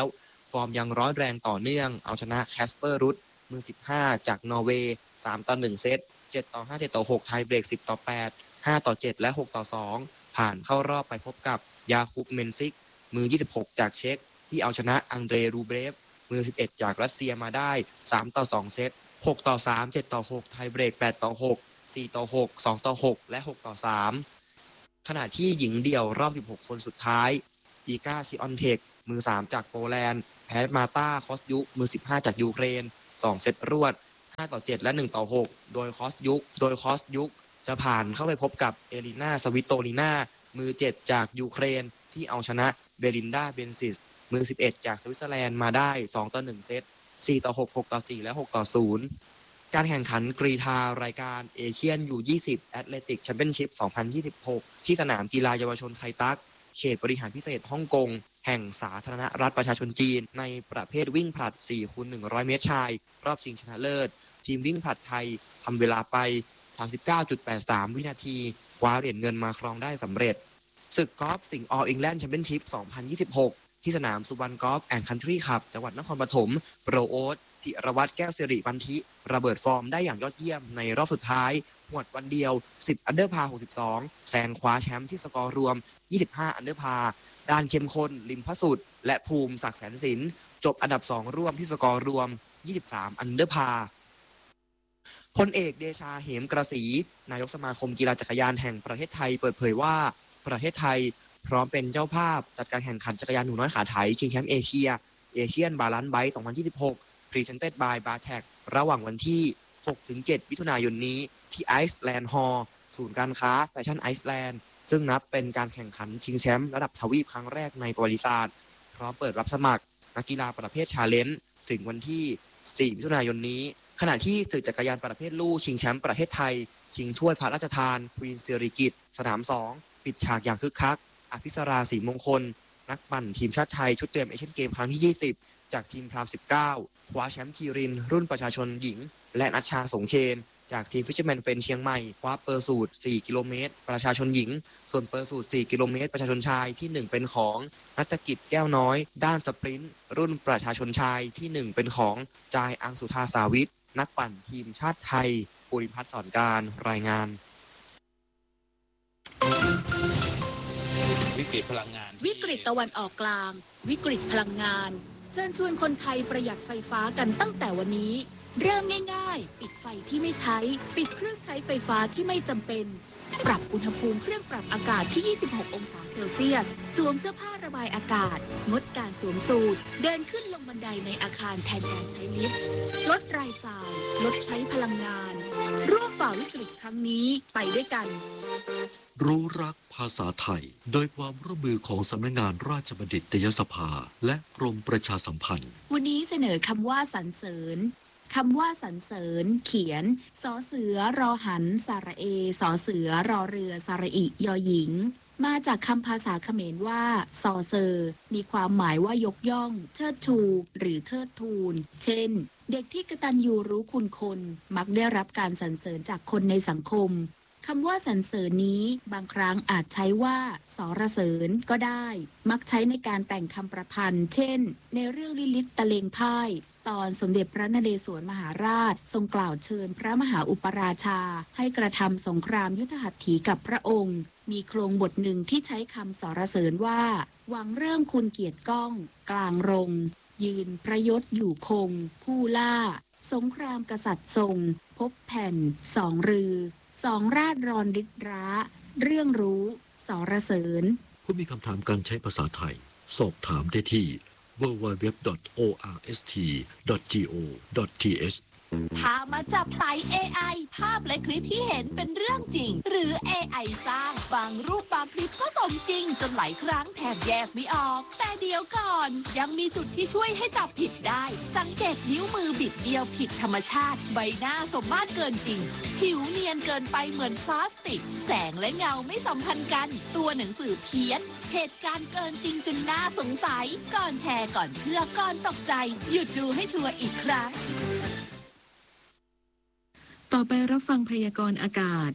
ฟอร์มยังร้อนแรงต่อเนื่องเอาชนะแคสเปอร์รุตมือสิบห้าจากนอร์เวย์สามต่อหนึ่งเซตเจ็ดต่อห้า เจ็ดต่อหกไทยเบรกสิบต่อแปด ห้าต่อเจ็ดและหกต่อสองผ่านเข้ารอบไปพบกับยาคุบเมนซิกมือยี่สิบหกจากเช็กที่เอาชนะอังเดรรูเบรฟมือสิบเอ็ดจากรัสเซียมาได้สามต่อสองเซตหกต่อสาม เจ็ดต่อหกไทยเบรกแปดต่อหก สี่ต่อหก สองต่อหกและหกต่อสามขณะที่หญิงเดี่ยวรอบสิบหกคนสุดท้ายอีกาชิออนเทคมือสามจากโปแลนด์แพ้มาตาคอสยุกมือสิบห้าจากยูเครนสองเซตรวดห้าต่อเจ็ดและหนึ่งต่อหกโดยคอสยุกโดยคอสยุกจะผ่านเข้าไปพบกับเอลิน่าสวิโตลิน่ามือเจ็ดจากยูเครนที่เอาชนะเบลินดาเบนซิสมือสิบเอ็ดจากสวิตเซอร์แลนด์มาได้สองต่อหนึ่งเซตสี่ต่อหก หกต่อสี่และหกต่อศูนย์การแข่งขันกรีฑารายการเอเชียน ยู ยี่สิบ แอตเลติกแชมเปี้ยนชิพ สองพันยี่สิบหกที่สนามกีฬาเยาวชนไคตักเขตบริหารพิเศษฮ่องกงแห่งสาธารณรัฐประชาชนจีนในประเภทวิ่งผลัด สี่คูณหนึ่งร้อย เมตรชายรอบชิงชนะเลิศทีมวิ่งผลัดไทยทำเวลาไป สามสิบเก้าจุดแปดสาม วินาทีคว้าเหรียญเงินมาครองได้สำเร็จศึกกอล์ฟสิงห์ออลอิงแลนด์แชมเปี้ยนชิพ สองพันยี่สิบหกที่สนามสุวรรณกอล์ฟแอนด์คันทรีคลับจังหวัดนครปฐมโปรโอ๊ตธิรวัฒน์แก้วสิริบันทิระเบิดฟอร์มได้อย่างยอดเยี่ยมในรอบสุดท้ายหมดวันเดียวสิบอันเดอร์พาหกสิบสองแซงคว้าแชมป์ที่สกอร์รวมยี่สิบห้าอันเดอร์พาด้านเข้มข้นลิมพสุดและภูมิศักดิ์แสนสินจบอันดับสองร่วมที่สกอร์รวมยี่สิบสามอันเดอร์พาพลเอกเดชาเหมกระสีนายกสมาคมกีฬาจักรยานแห่งประเทศไทยเปิดเผยว่าประเทศไทยพร้อมเป็นเจ้าภาพจัดการแข่งขันจักรยานหนูน้อยขาไถชิงแชมป์เอเชียเอเชียนบาลานซ์ไบค์สองพันยี่สิบหก Presented by บาแท็กระหว่างวันที่ หกถึงเจ็ด มิถุนายนนี้ที่ไอซ์แลนด์ฮอลล์ศูนย์การค้าแฟชั่นไอซ์แลนด์ซึ่งนับเป็นการแข่งขันชิงแชมป์ระดับทวีปครั้งแรกในประวัติศาสตร์พร้อมเปิดรับสมัครนักกีฬาประเภทชาเลนจ์ถึงวันที่ สี่ มิถุนายนนี้ขณะที่ศึกจักรยานประเภทลู่ชิงแชมป์ประเทศไทยชิงถ้วยพระราชทานควีนสิริกิติ์สนามสองปิดฉากอย่างคึกคักอภิสราศรีมงคลนักปั่นทีมชาติไทยชุดเตรียมเอเชียนเกมครั้งที่ยี่สิบจากทีมพรามสิบเก้าคว้าแชมป์คีรินรุ่นประชาชนหญิงและนัชชาสงเคนจากทีมฟิชเชอร์แมนเฟนเชียงใหม่คว้าเปอร์สูตรสี่กิโลเมตรประชาชนหญิงส่วนเปอร์สูตรสี่กิโลเมตรประชาชนชายที่หนึ่งเป็นของนัฐกิจแก้วน้อยด้านสปรินต์รุ่นประชาชนชายที่หนึ่งเป็นของจายอังสุธาสาวิทนักปั่นทีมชาติไทยปุริพัฒน์สอนการรายงานวิกฤตพลังงานวิกฤตตะวันออกกลางวิกฤตพลังงานเชิญชวนคนไทยประหยัดไฟฟ้ากันตั้งแต่วันนี้เริ่มง่ายๆปิดไฟที่ไม่ใช้ปิดเครื่องใช้ไฟฟ้าที่ไม่จำเป็นปรับอุณหภูมิเครื่องปรับอากาศที่ยี่สิบหกองศาเซลเซียสสวมเสื้อผ้าระบายอากาศงดการสวมสูทเดินขึ้นลงบันไดในอาคารแทนการใช้ลิฟต์ลดรายจ่ายลดใช้พลังงานร่วมฝ่าวิกฤตครั้งนี้ไปด้วยกันรู้รักภาษาไทยโดยความร่วมมือของสำนักงานราชบัณฑิตยสภาและกรมประชาสัมพันธ์วันนี้เสนอคำว่าสรรเสริญคำว่าสรรเสริญเขียนสอเสือรอหันสระเอสอเสือรอเรือสระอิยอหญิงมาจากคำภาษาเขมรว่าซอเซอร์มีความหมายว่ายกย่องเชิดชูหรือเทิดทูนเช่นเด็กที่กตัญญูรู้คุณคนมักได้รับการสรรเสริญจากคนในสังคมคำว่าสรรเสริญนี้บางครั้งอาจใช้ว่าสรเสริญก็ได้มักใช้ในการแต่งคำประพันธ์เช่นในเรื่องลิลิตตะเลงพ่ายตอนสมเด็จพระนเรศวรมหาราชทรงกล่าวเชิญพระมหาอุปราชาให้กระทำสงครามยุทธหัตถีกับพระองค์มีโครงบทหนึ่งที่ใช้คำสรรเสริญว่าหวังเริ่มคุณเกียรติก้องกลางรงยืนพระยศอยู่คงคู่ล่าสงครามกษัตริย์ทรงพบแผ่นสองรือสองราชรอนริดร้าเรื่องรู้สรเสริญผู้มีคำถามการใช้ภาษาไทยสอบถามได้ที่ ดับเบิลยู ดับเบิลยู ดับเบิลยู ดอท โอ อาร์ เอส ที ดอท จี โอ ดอท ที เอชพามาจับไต่ เอ ไอ ภาพและคลิปที่เห็นเป็นเรื่องจริงหรือ เอ ไอ สร้างบางรูปบางคลิปก็สมจริงจนหลายครั้งแทบแยกไม่ออกแต่เดี๋ยวก่อนยังมีจุดที่ช่วยให้จับผิดได้สังเกตนิ้วมือบิดเดียวผิดธรรมชาติใบหน้าสมมาตรเกินจริงผิวเนียนเกินไปเหมือนพลาสติกแสงและเงาไม่สัมพันธ์กันตัวหนังสือเพี้ยนเหตุการณ์เกินจริงจนน่าสงสัยก่อนแชร์ก่อนเชื่อก่อนตกใจหยุดดูให้ชัวร์อีกครั้งต่อไปรับฟังพยากรณ์อากาศ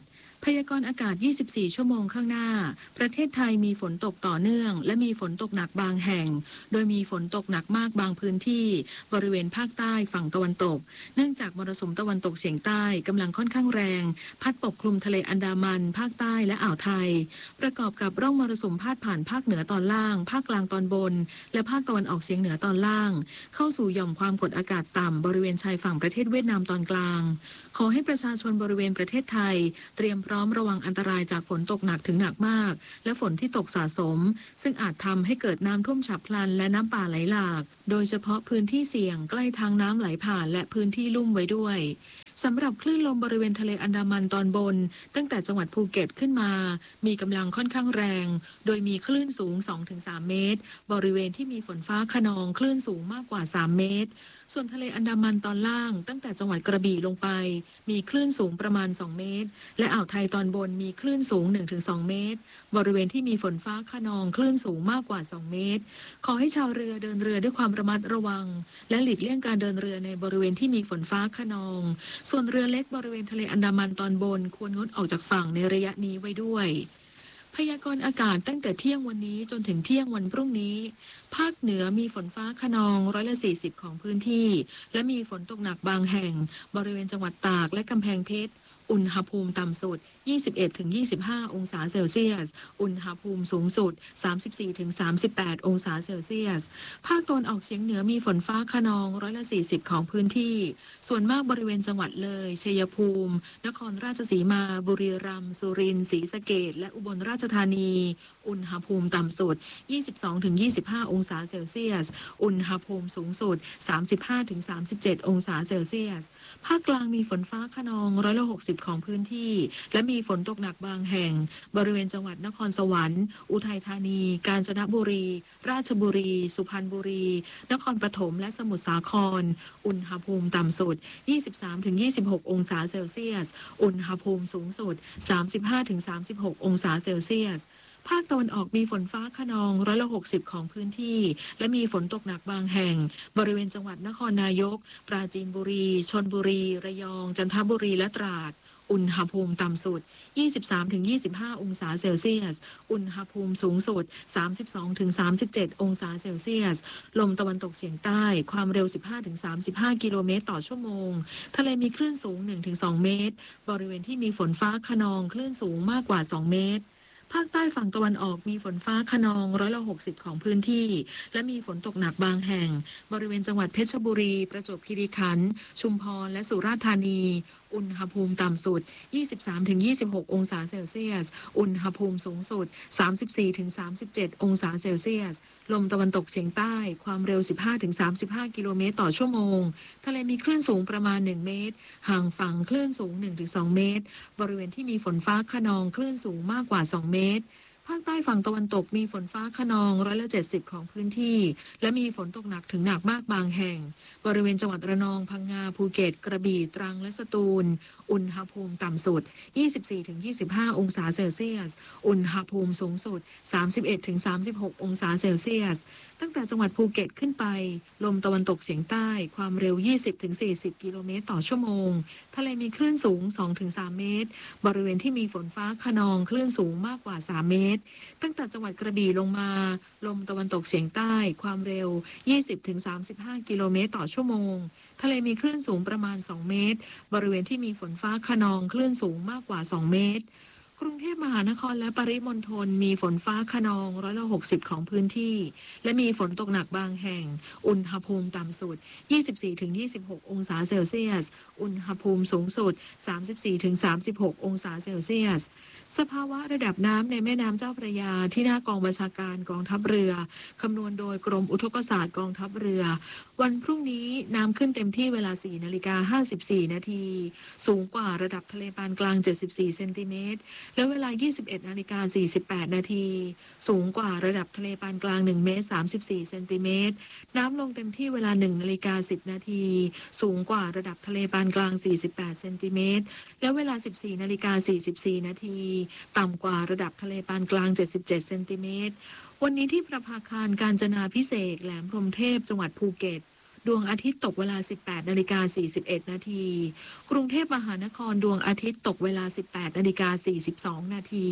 พยากรณ์อากาศ ยี่สิบสี่ ชั่วโมงข้างหน้าประเทศไทยมีฝนตกต่อเนื่องและมีฝนตกหนักบางแห่งโดยมีฝนตกหนักมากบางพื้นที่บริเวณภาคใต้ฝั่งตะวันตกเนื่องจากมรสุมตะวันตกเฉียงใต้กำลังค่อนข้างแรงพัดปกคลุมทะเลอันดามันภาคใต้และอ่าวไทยประกอบกับร่องมรสุมพาดผ่านภาคเหนือตอนล่างภาคกลางตอนบนและภาคตะวันออกเฉียงเหนือตอนล่างเข้าสู่หย่อมความกดอากาศต่ำบริเวณชายฝั่งประเทศเวียดนามตอนกลางขอให้ประชาชนบริเวณประเทศไทยเตรียมพร้อมระวังอันตรายจากฝนตกหนักถึงหนักมากและฝนที่ตกสะสมซึ่งอาจทำให้เกิดน้ำท่วมฉับพลันและน้ำป่าไหลหลากโดยเฉพาะพื้นที่เสี่ยงใกล้ทางน้ำไหลผ่านและพื้นที่ลุ่มไว้ด้วยสำหรับคลื่นลมบริเวณทะเลอันดามันตอนบนตั้งแต่จังหวัดภูเก็ตขึ้นมามีกำลังค่อนข้างแรงโดยมีคลื่นสูง สองถึงสาม เมตรบริเวณที่มีฝนฟ้าคะนองคลื่นสูงมากกว่าสามเมตรส่วนทะเลอันดามันตอนล่างตั้งแต่จังหวัดกระบี่ลงไปมีคลื่นสูงประมาณสองเมตรและอ่าวไทยตอนบนมีคลื่นสูง หนึ่งถึงสอง เมตรบริเวณที่มีฝนฟ้าคะนองคลื่นสูงมากกว่าสองเมตรขอให้ชาวเรือเดินเรือด้วยความระมัดระวังและหลีกเลี่ยงการเดินเรือในบริเวณที่มีฝนฟ้าคะนองส่วนเรือเล็กบริเวณทะเลอันดามันตอนบนควรงดออกจากฝั่งในระยะนี้ไว้ด้วยพยากรณ์อากาศตั้งแต่เที่ยงวันนี้จนถึงเที่ยงวันพรุ่งนี้ภาคเหนือมีฝนฟ้าคะนองร้อยละสี่สิบของพื้นที่และมีฝนตกหนักบางแห่งบริเวณจังหวัดตากและกำแพงเพชรอุณหภูมิต่ำสุด ยี่สิบเอ็ดถึงยี่สิบห้า องศาเซลเซียสอุณหภูมิสูงสุด สามสิบสี่ถึงสามสิบแปด องศาเซลเซียสภาคตะวันออกเฉียงเหนือมีฝนฟ้าคะนองร้อยละสี่สิบของพื้นที่ส่วนมากบริเวณจังหวัดเลยชัยภูมินครราชสีมาบุรีรัมย์สุรินทร์ศรีสะเกษและอุบลราชธานีอุณหภูมิต่ำสุด ยี่สิบสองถึงยี่สิบห้า องศาเซลเซียสอุณหภูมิสูงสุด สามสิบห้าถึงสามสิบเจ็ด องศาเซลเซียสภาคกลางมีฝนฟ้าคะนองร้อยละหกสิบของพื้นที่และมีฝนตกหนักบางแห่งบริเวณจังหวัดนครสวรรค์อุทัยธานีกาญจนบุรีราชบุรีสุพรรณบุรีนครปฐมและสมุทรสาครอุณหภูมิต่ำสุด ยี่สิบสามถึงยี่สิบหก องศาเซลเซียสอุณหภูมิสูงสุด สามสิบห้าถึงสามสิบหก องศาเซลเซียสภาคตะวันออกมีฝนฟ้าคะนองร้อยละหกสิบของพื้นที่และมีฝนตกหนักบางแห่งบริเวณจังหวัดนครนายกปราจีนบุรีชลบุรีระยองจันทบุรีและตราดอุณหภูมิต่ำสุด ยี่สิบสามถึงยี่สิบห้า องศาเซลเซียสอุณหภูมิสูงสุด สามสิบสองถึงสามสิบเจ็ด องศาเซลเซียสลมตะวันตกเฉียงใต้ความเร็ว สิบห้าถึงสามสิบห้า กิโลเมตรต่อชั่วโมงทะเลมีคลื่นสูง หนึ่งถึงสอง เมตรบริเวณที่มีฝนฟ้าคะนองคลื่นสูงมากกว่าสองเมตรภาคใต้ฝั่งตะวันออกมีฝนฟ้าคะนองร้อยละหกสิบของพื้นที่และมีฝนตกหนักบางแห่งบริเวณจังหวัดเพชรบุรีประจวบคีรีขันธ์ชุมพรและสุราษฎร์ธานีอุณหภูมิต่ำสุด ยี่สิบสามถึงยี่สิบหก องศาเซลเซียสอุณหภูมิสูงสุด สามสิบสี่ถึงสามสิบเจ็ด องศาเซลเซียสลมตะวันตกเฉียงใต้ความเร็ว สิบห้าถึงสามสิบห้า กิโลเมตรต่อชั่วโมงทะเลมีคลื่นสูงประมาณหนึ่งเมตรห่างฝั่งคลื่นสูง หนึ่งถึงสอง เมตรบริเวณที่มีฝนฟ้าคะนองคลื่นสูงมากกว่าสองเมตรภาคใต้ฝั่งตะวันตกมีฝนฟ้าคะนองร้อยละเจ็ดสิบของพื้นที่และมีฝนตกหนักถึงหนักมากบางแห่งบริเวณจังหวัดระนองพังงาภูเก็ตกระบี่ตรังและสตูลอุณหภูมิต่ำสุด ยี่สิบสี่ถึงยี่สิบห้า องศาเซลเซียสอุณหภูมิสูงสุด สามสิบเอ็ดถึงสามสิบหก องศาเซลเซียสตั้งแต่จังหวัดภูเก็ตขึ้นไปลมตะวันตกเฉียงใต้ความเร็ว ยี่สิบถึงสี่สิบ กิโลเมตรต่อชั่วโมงทะเลมีคลื่นสูง สองถึงสาม เมตรบริเวณที่มีฝนฟ้าคะนองคลื่นสูงมากกว่าสามเมตรตั้งแต่จังหวัดกระบี่ลงมาลมตะวันตกเฉียงใต้ความเร็ว ยี่สิบถึงสามสิบห้า กิโลเมตรต่อชั่วโมงทะเลมีคลื่นสูงประมาณสองเมตรบริเวณที่มีฝนฟ้าคะนองคลื่นสูงมากกว่าสองเมตรกรุงเทพมหานครและปริมณฑลมีฝนฟ้าคะนองร้อยละหกสิบของพื้นที่และมีฝนตกหนักบางแห่งอุณหภูมิต่ำสุด ยี่สิบสี่ถึงยี่สิบหก องศาเซลเซียสอุณหภูมิสูงสุด สามสิบสี่ถึงสามสิบหก องศาเซลเซียสสภาวะระดับน้ำในแม่น้ำเจ้าพระยาที่หน้ากองบัญชาการกองทัพเรือคำนวณโดยกรมอุทกศาสตร์กองทัพเรือวันพรุ่งนี้น้ำขึ้นเต็มที่เวลา สี่นาฬิกาห้าสิบสี่ นาทีสูงกว่าระดับทะเลปานกลางเจ็ดสิบสี่เซนติเมตรและเวลา ยี่สิบเอ็ดนาฬิกาสี่สิบแปด นาทีสูงกว่าระดับทะเลปานกลางหนึ่งเมตรสามสิบสี่เซนติเมตรน้ำลงเต็มที่เวลา หนึ่งนาฬิกาสิบ นาทีสูงกว่าระดับทะเลปานกลางสี่สิบแปดเซนติเมตรและเวลา สิบสี่นาฬิกาสี่สิบสี่ นาทีต่ำกว่าระดับทะเลปานกลางเจ็ดสิบเจ็ดเซนติเมตรวันนี้ที่ประภาคารกาญจนาภิเษกแหลมพรหมเทพจังหวัดภูเก็ตดวงอาทิตย์ตกเวลา สิบแปดนาฬิกาสี่สิบเอ็ดนาทีกรุงเทพมหานครดวงอาทิตย์ตกเวลา สิบแปดนาฬิกาสี่สิบสองนาที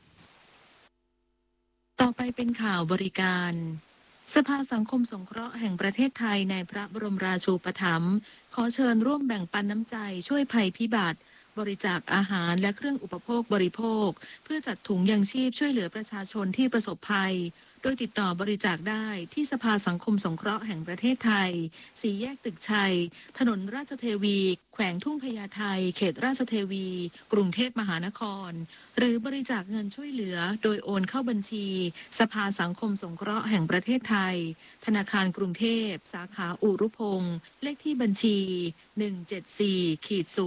ต่อไปเป็นข่าวบริการสภาสังคมสงเคราะห์แห่งประเทศไทยในพระบรมราชูปถัมภ์ขอเชิญร่วมแบ่งปันน้ำใจช่วยภัยพิบัติบริจาคอาหารและเครื่องอุปโภคบริโภคเพื่อจัดถุงยังชีพช่วยเหลือประชาชนที่ประสบภัยโดยติดต่อบริจาคได้ที่สภาสังคมสงเคราะห์แห่งประเทศไทยสี่แยกตึกชัยถนนราชเทวีแขวงทุ่งพญาไทเขตราชเทวีกรุงเทพมหานครหรือบริจาคเงินช่วยเหลือโดยโอนเข้าบัญชีสภาสังคมสงเคราะห์แห่งประเทศไทยธนาคารกรุงเทพสาขาอุรุพงศ์เลขที่บัญชีหนึ่งเจ็ดสี่ ศูนย์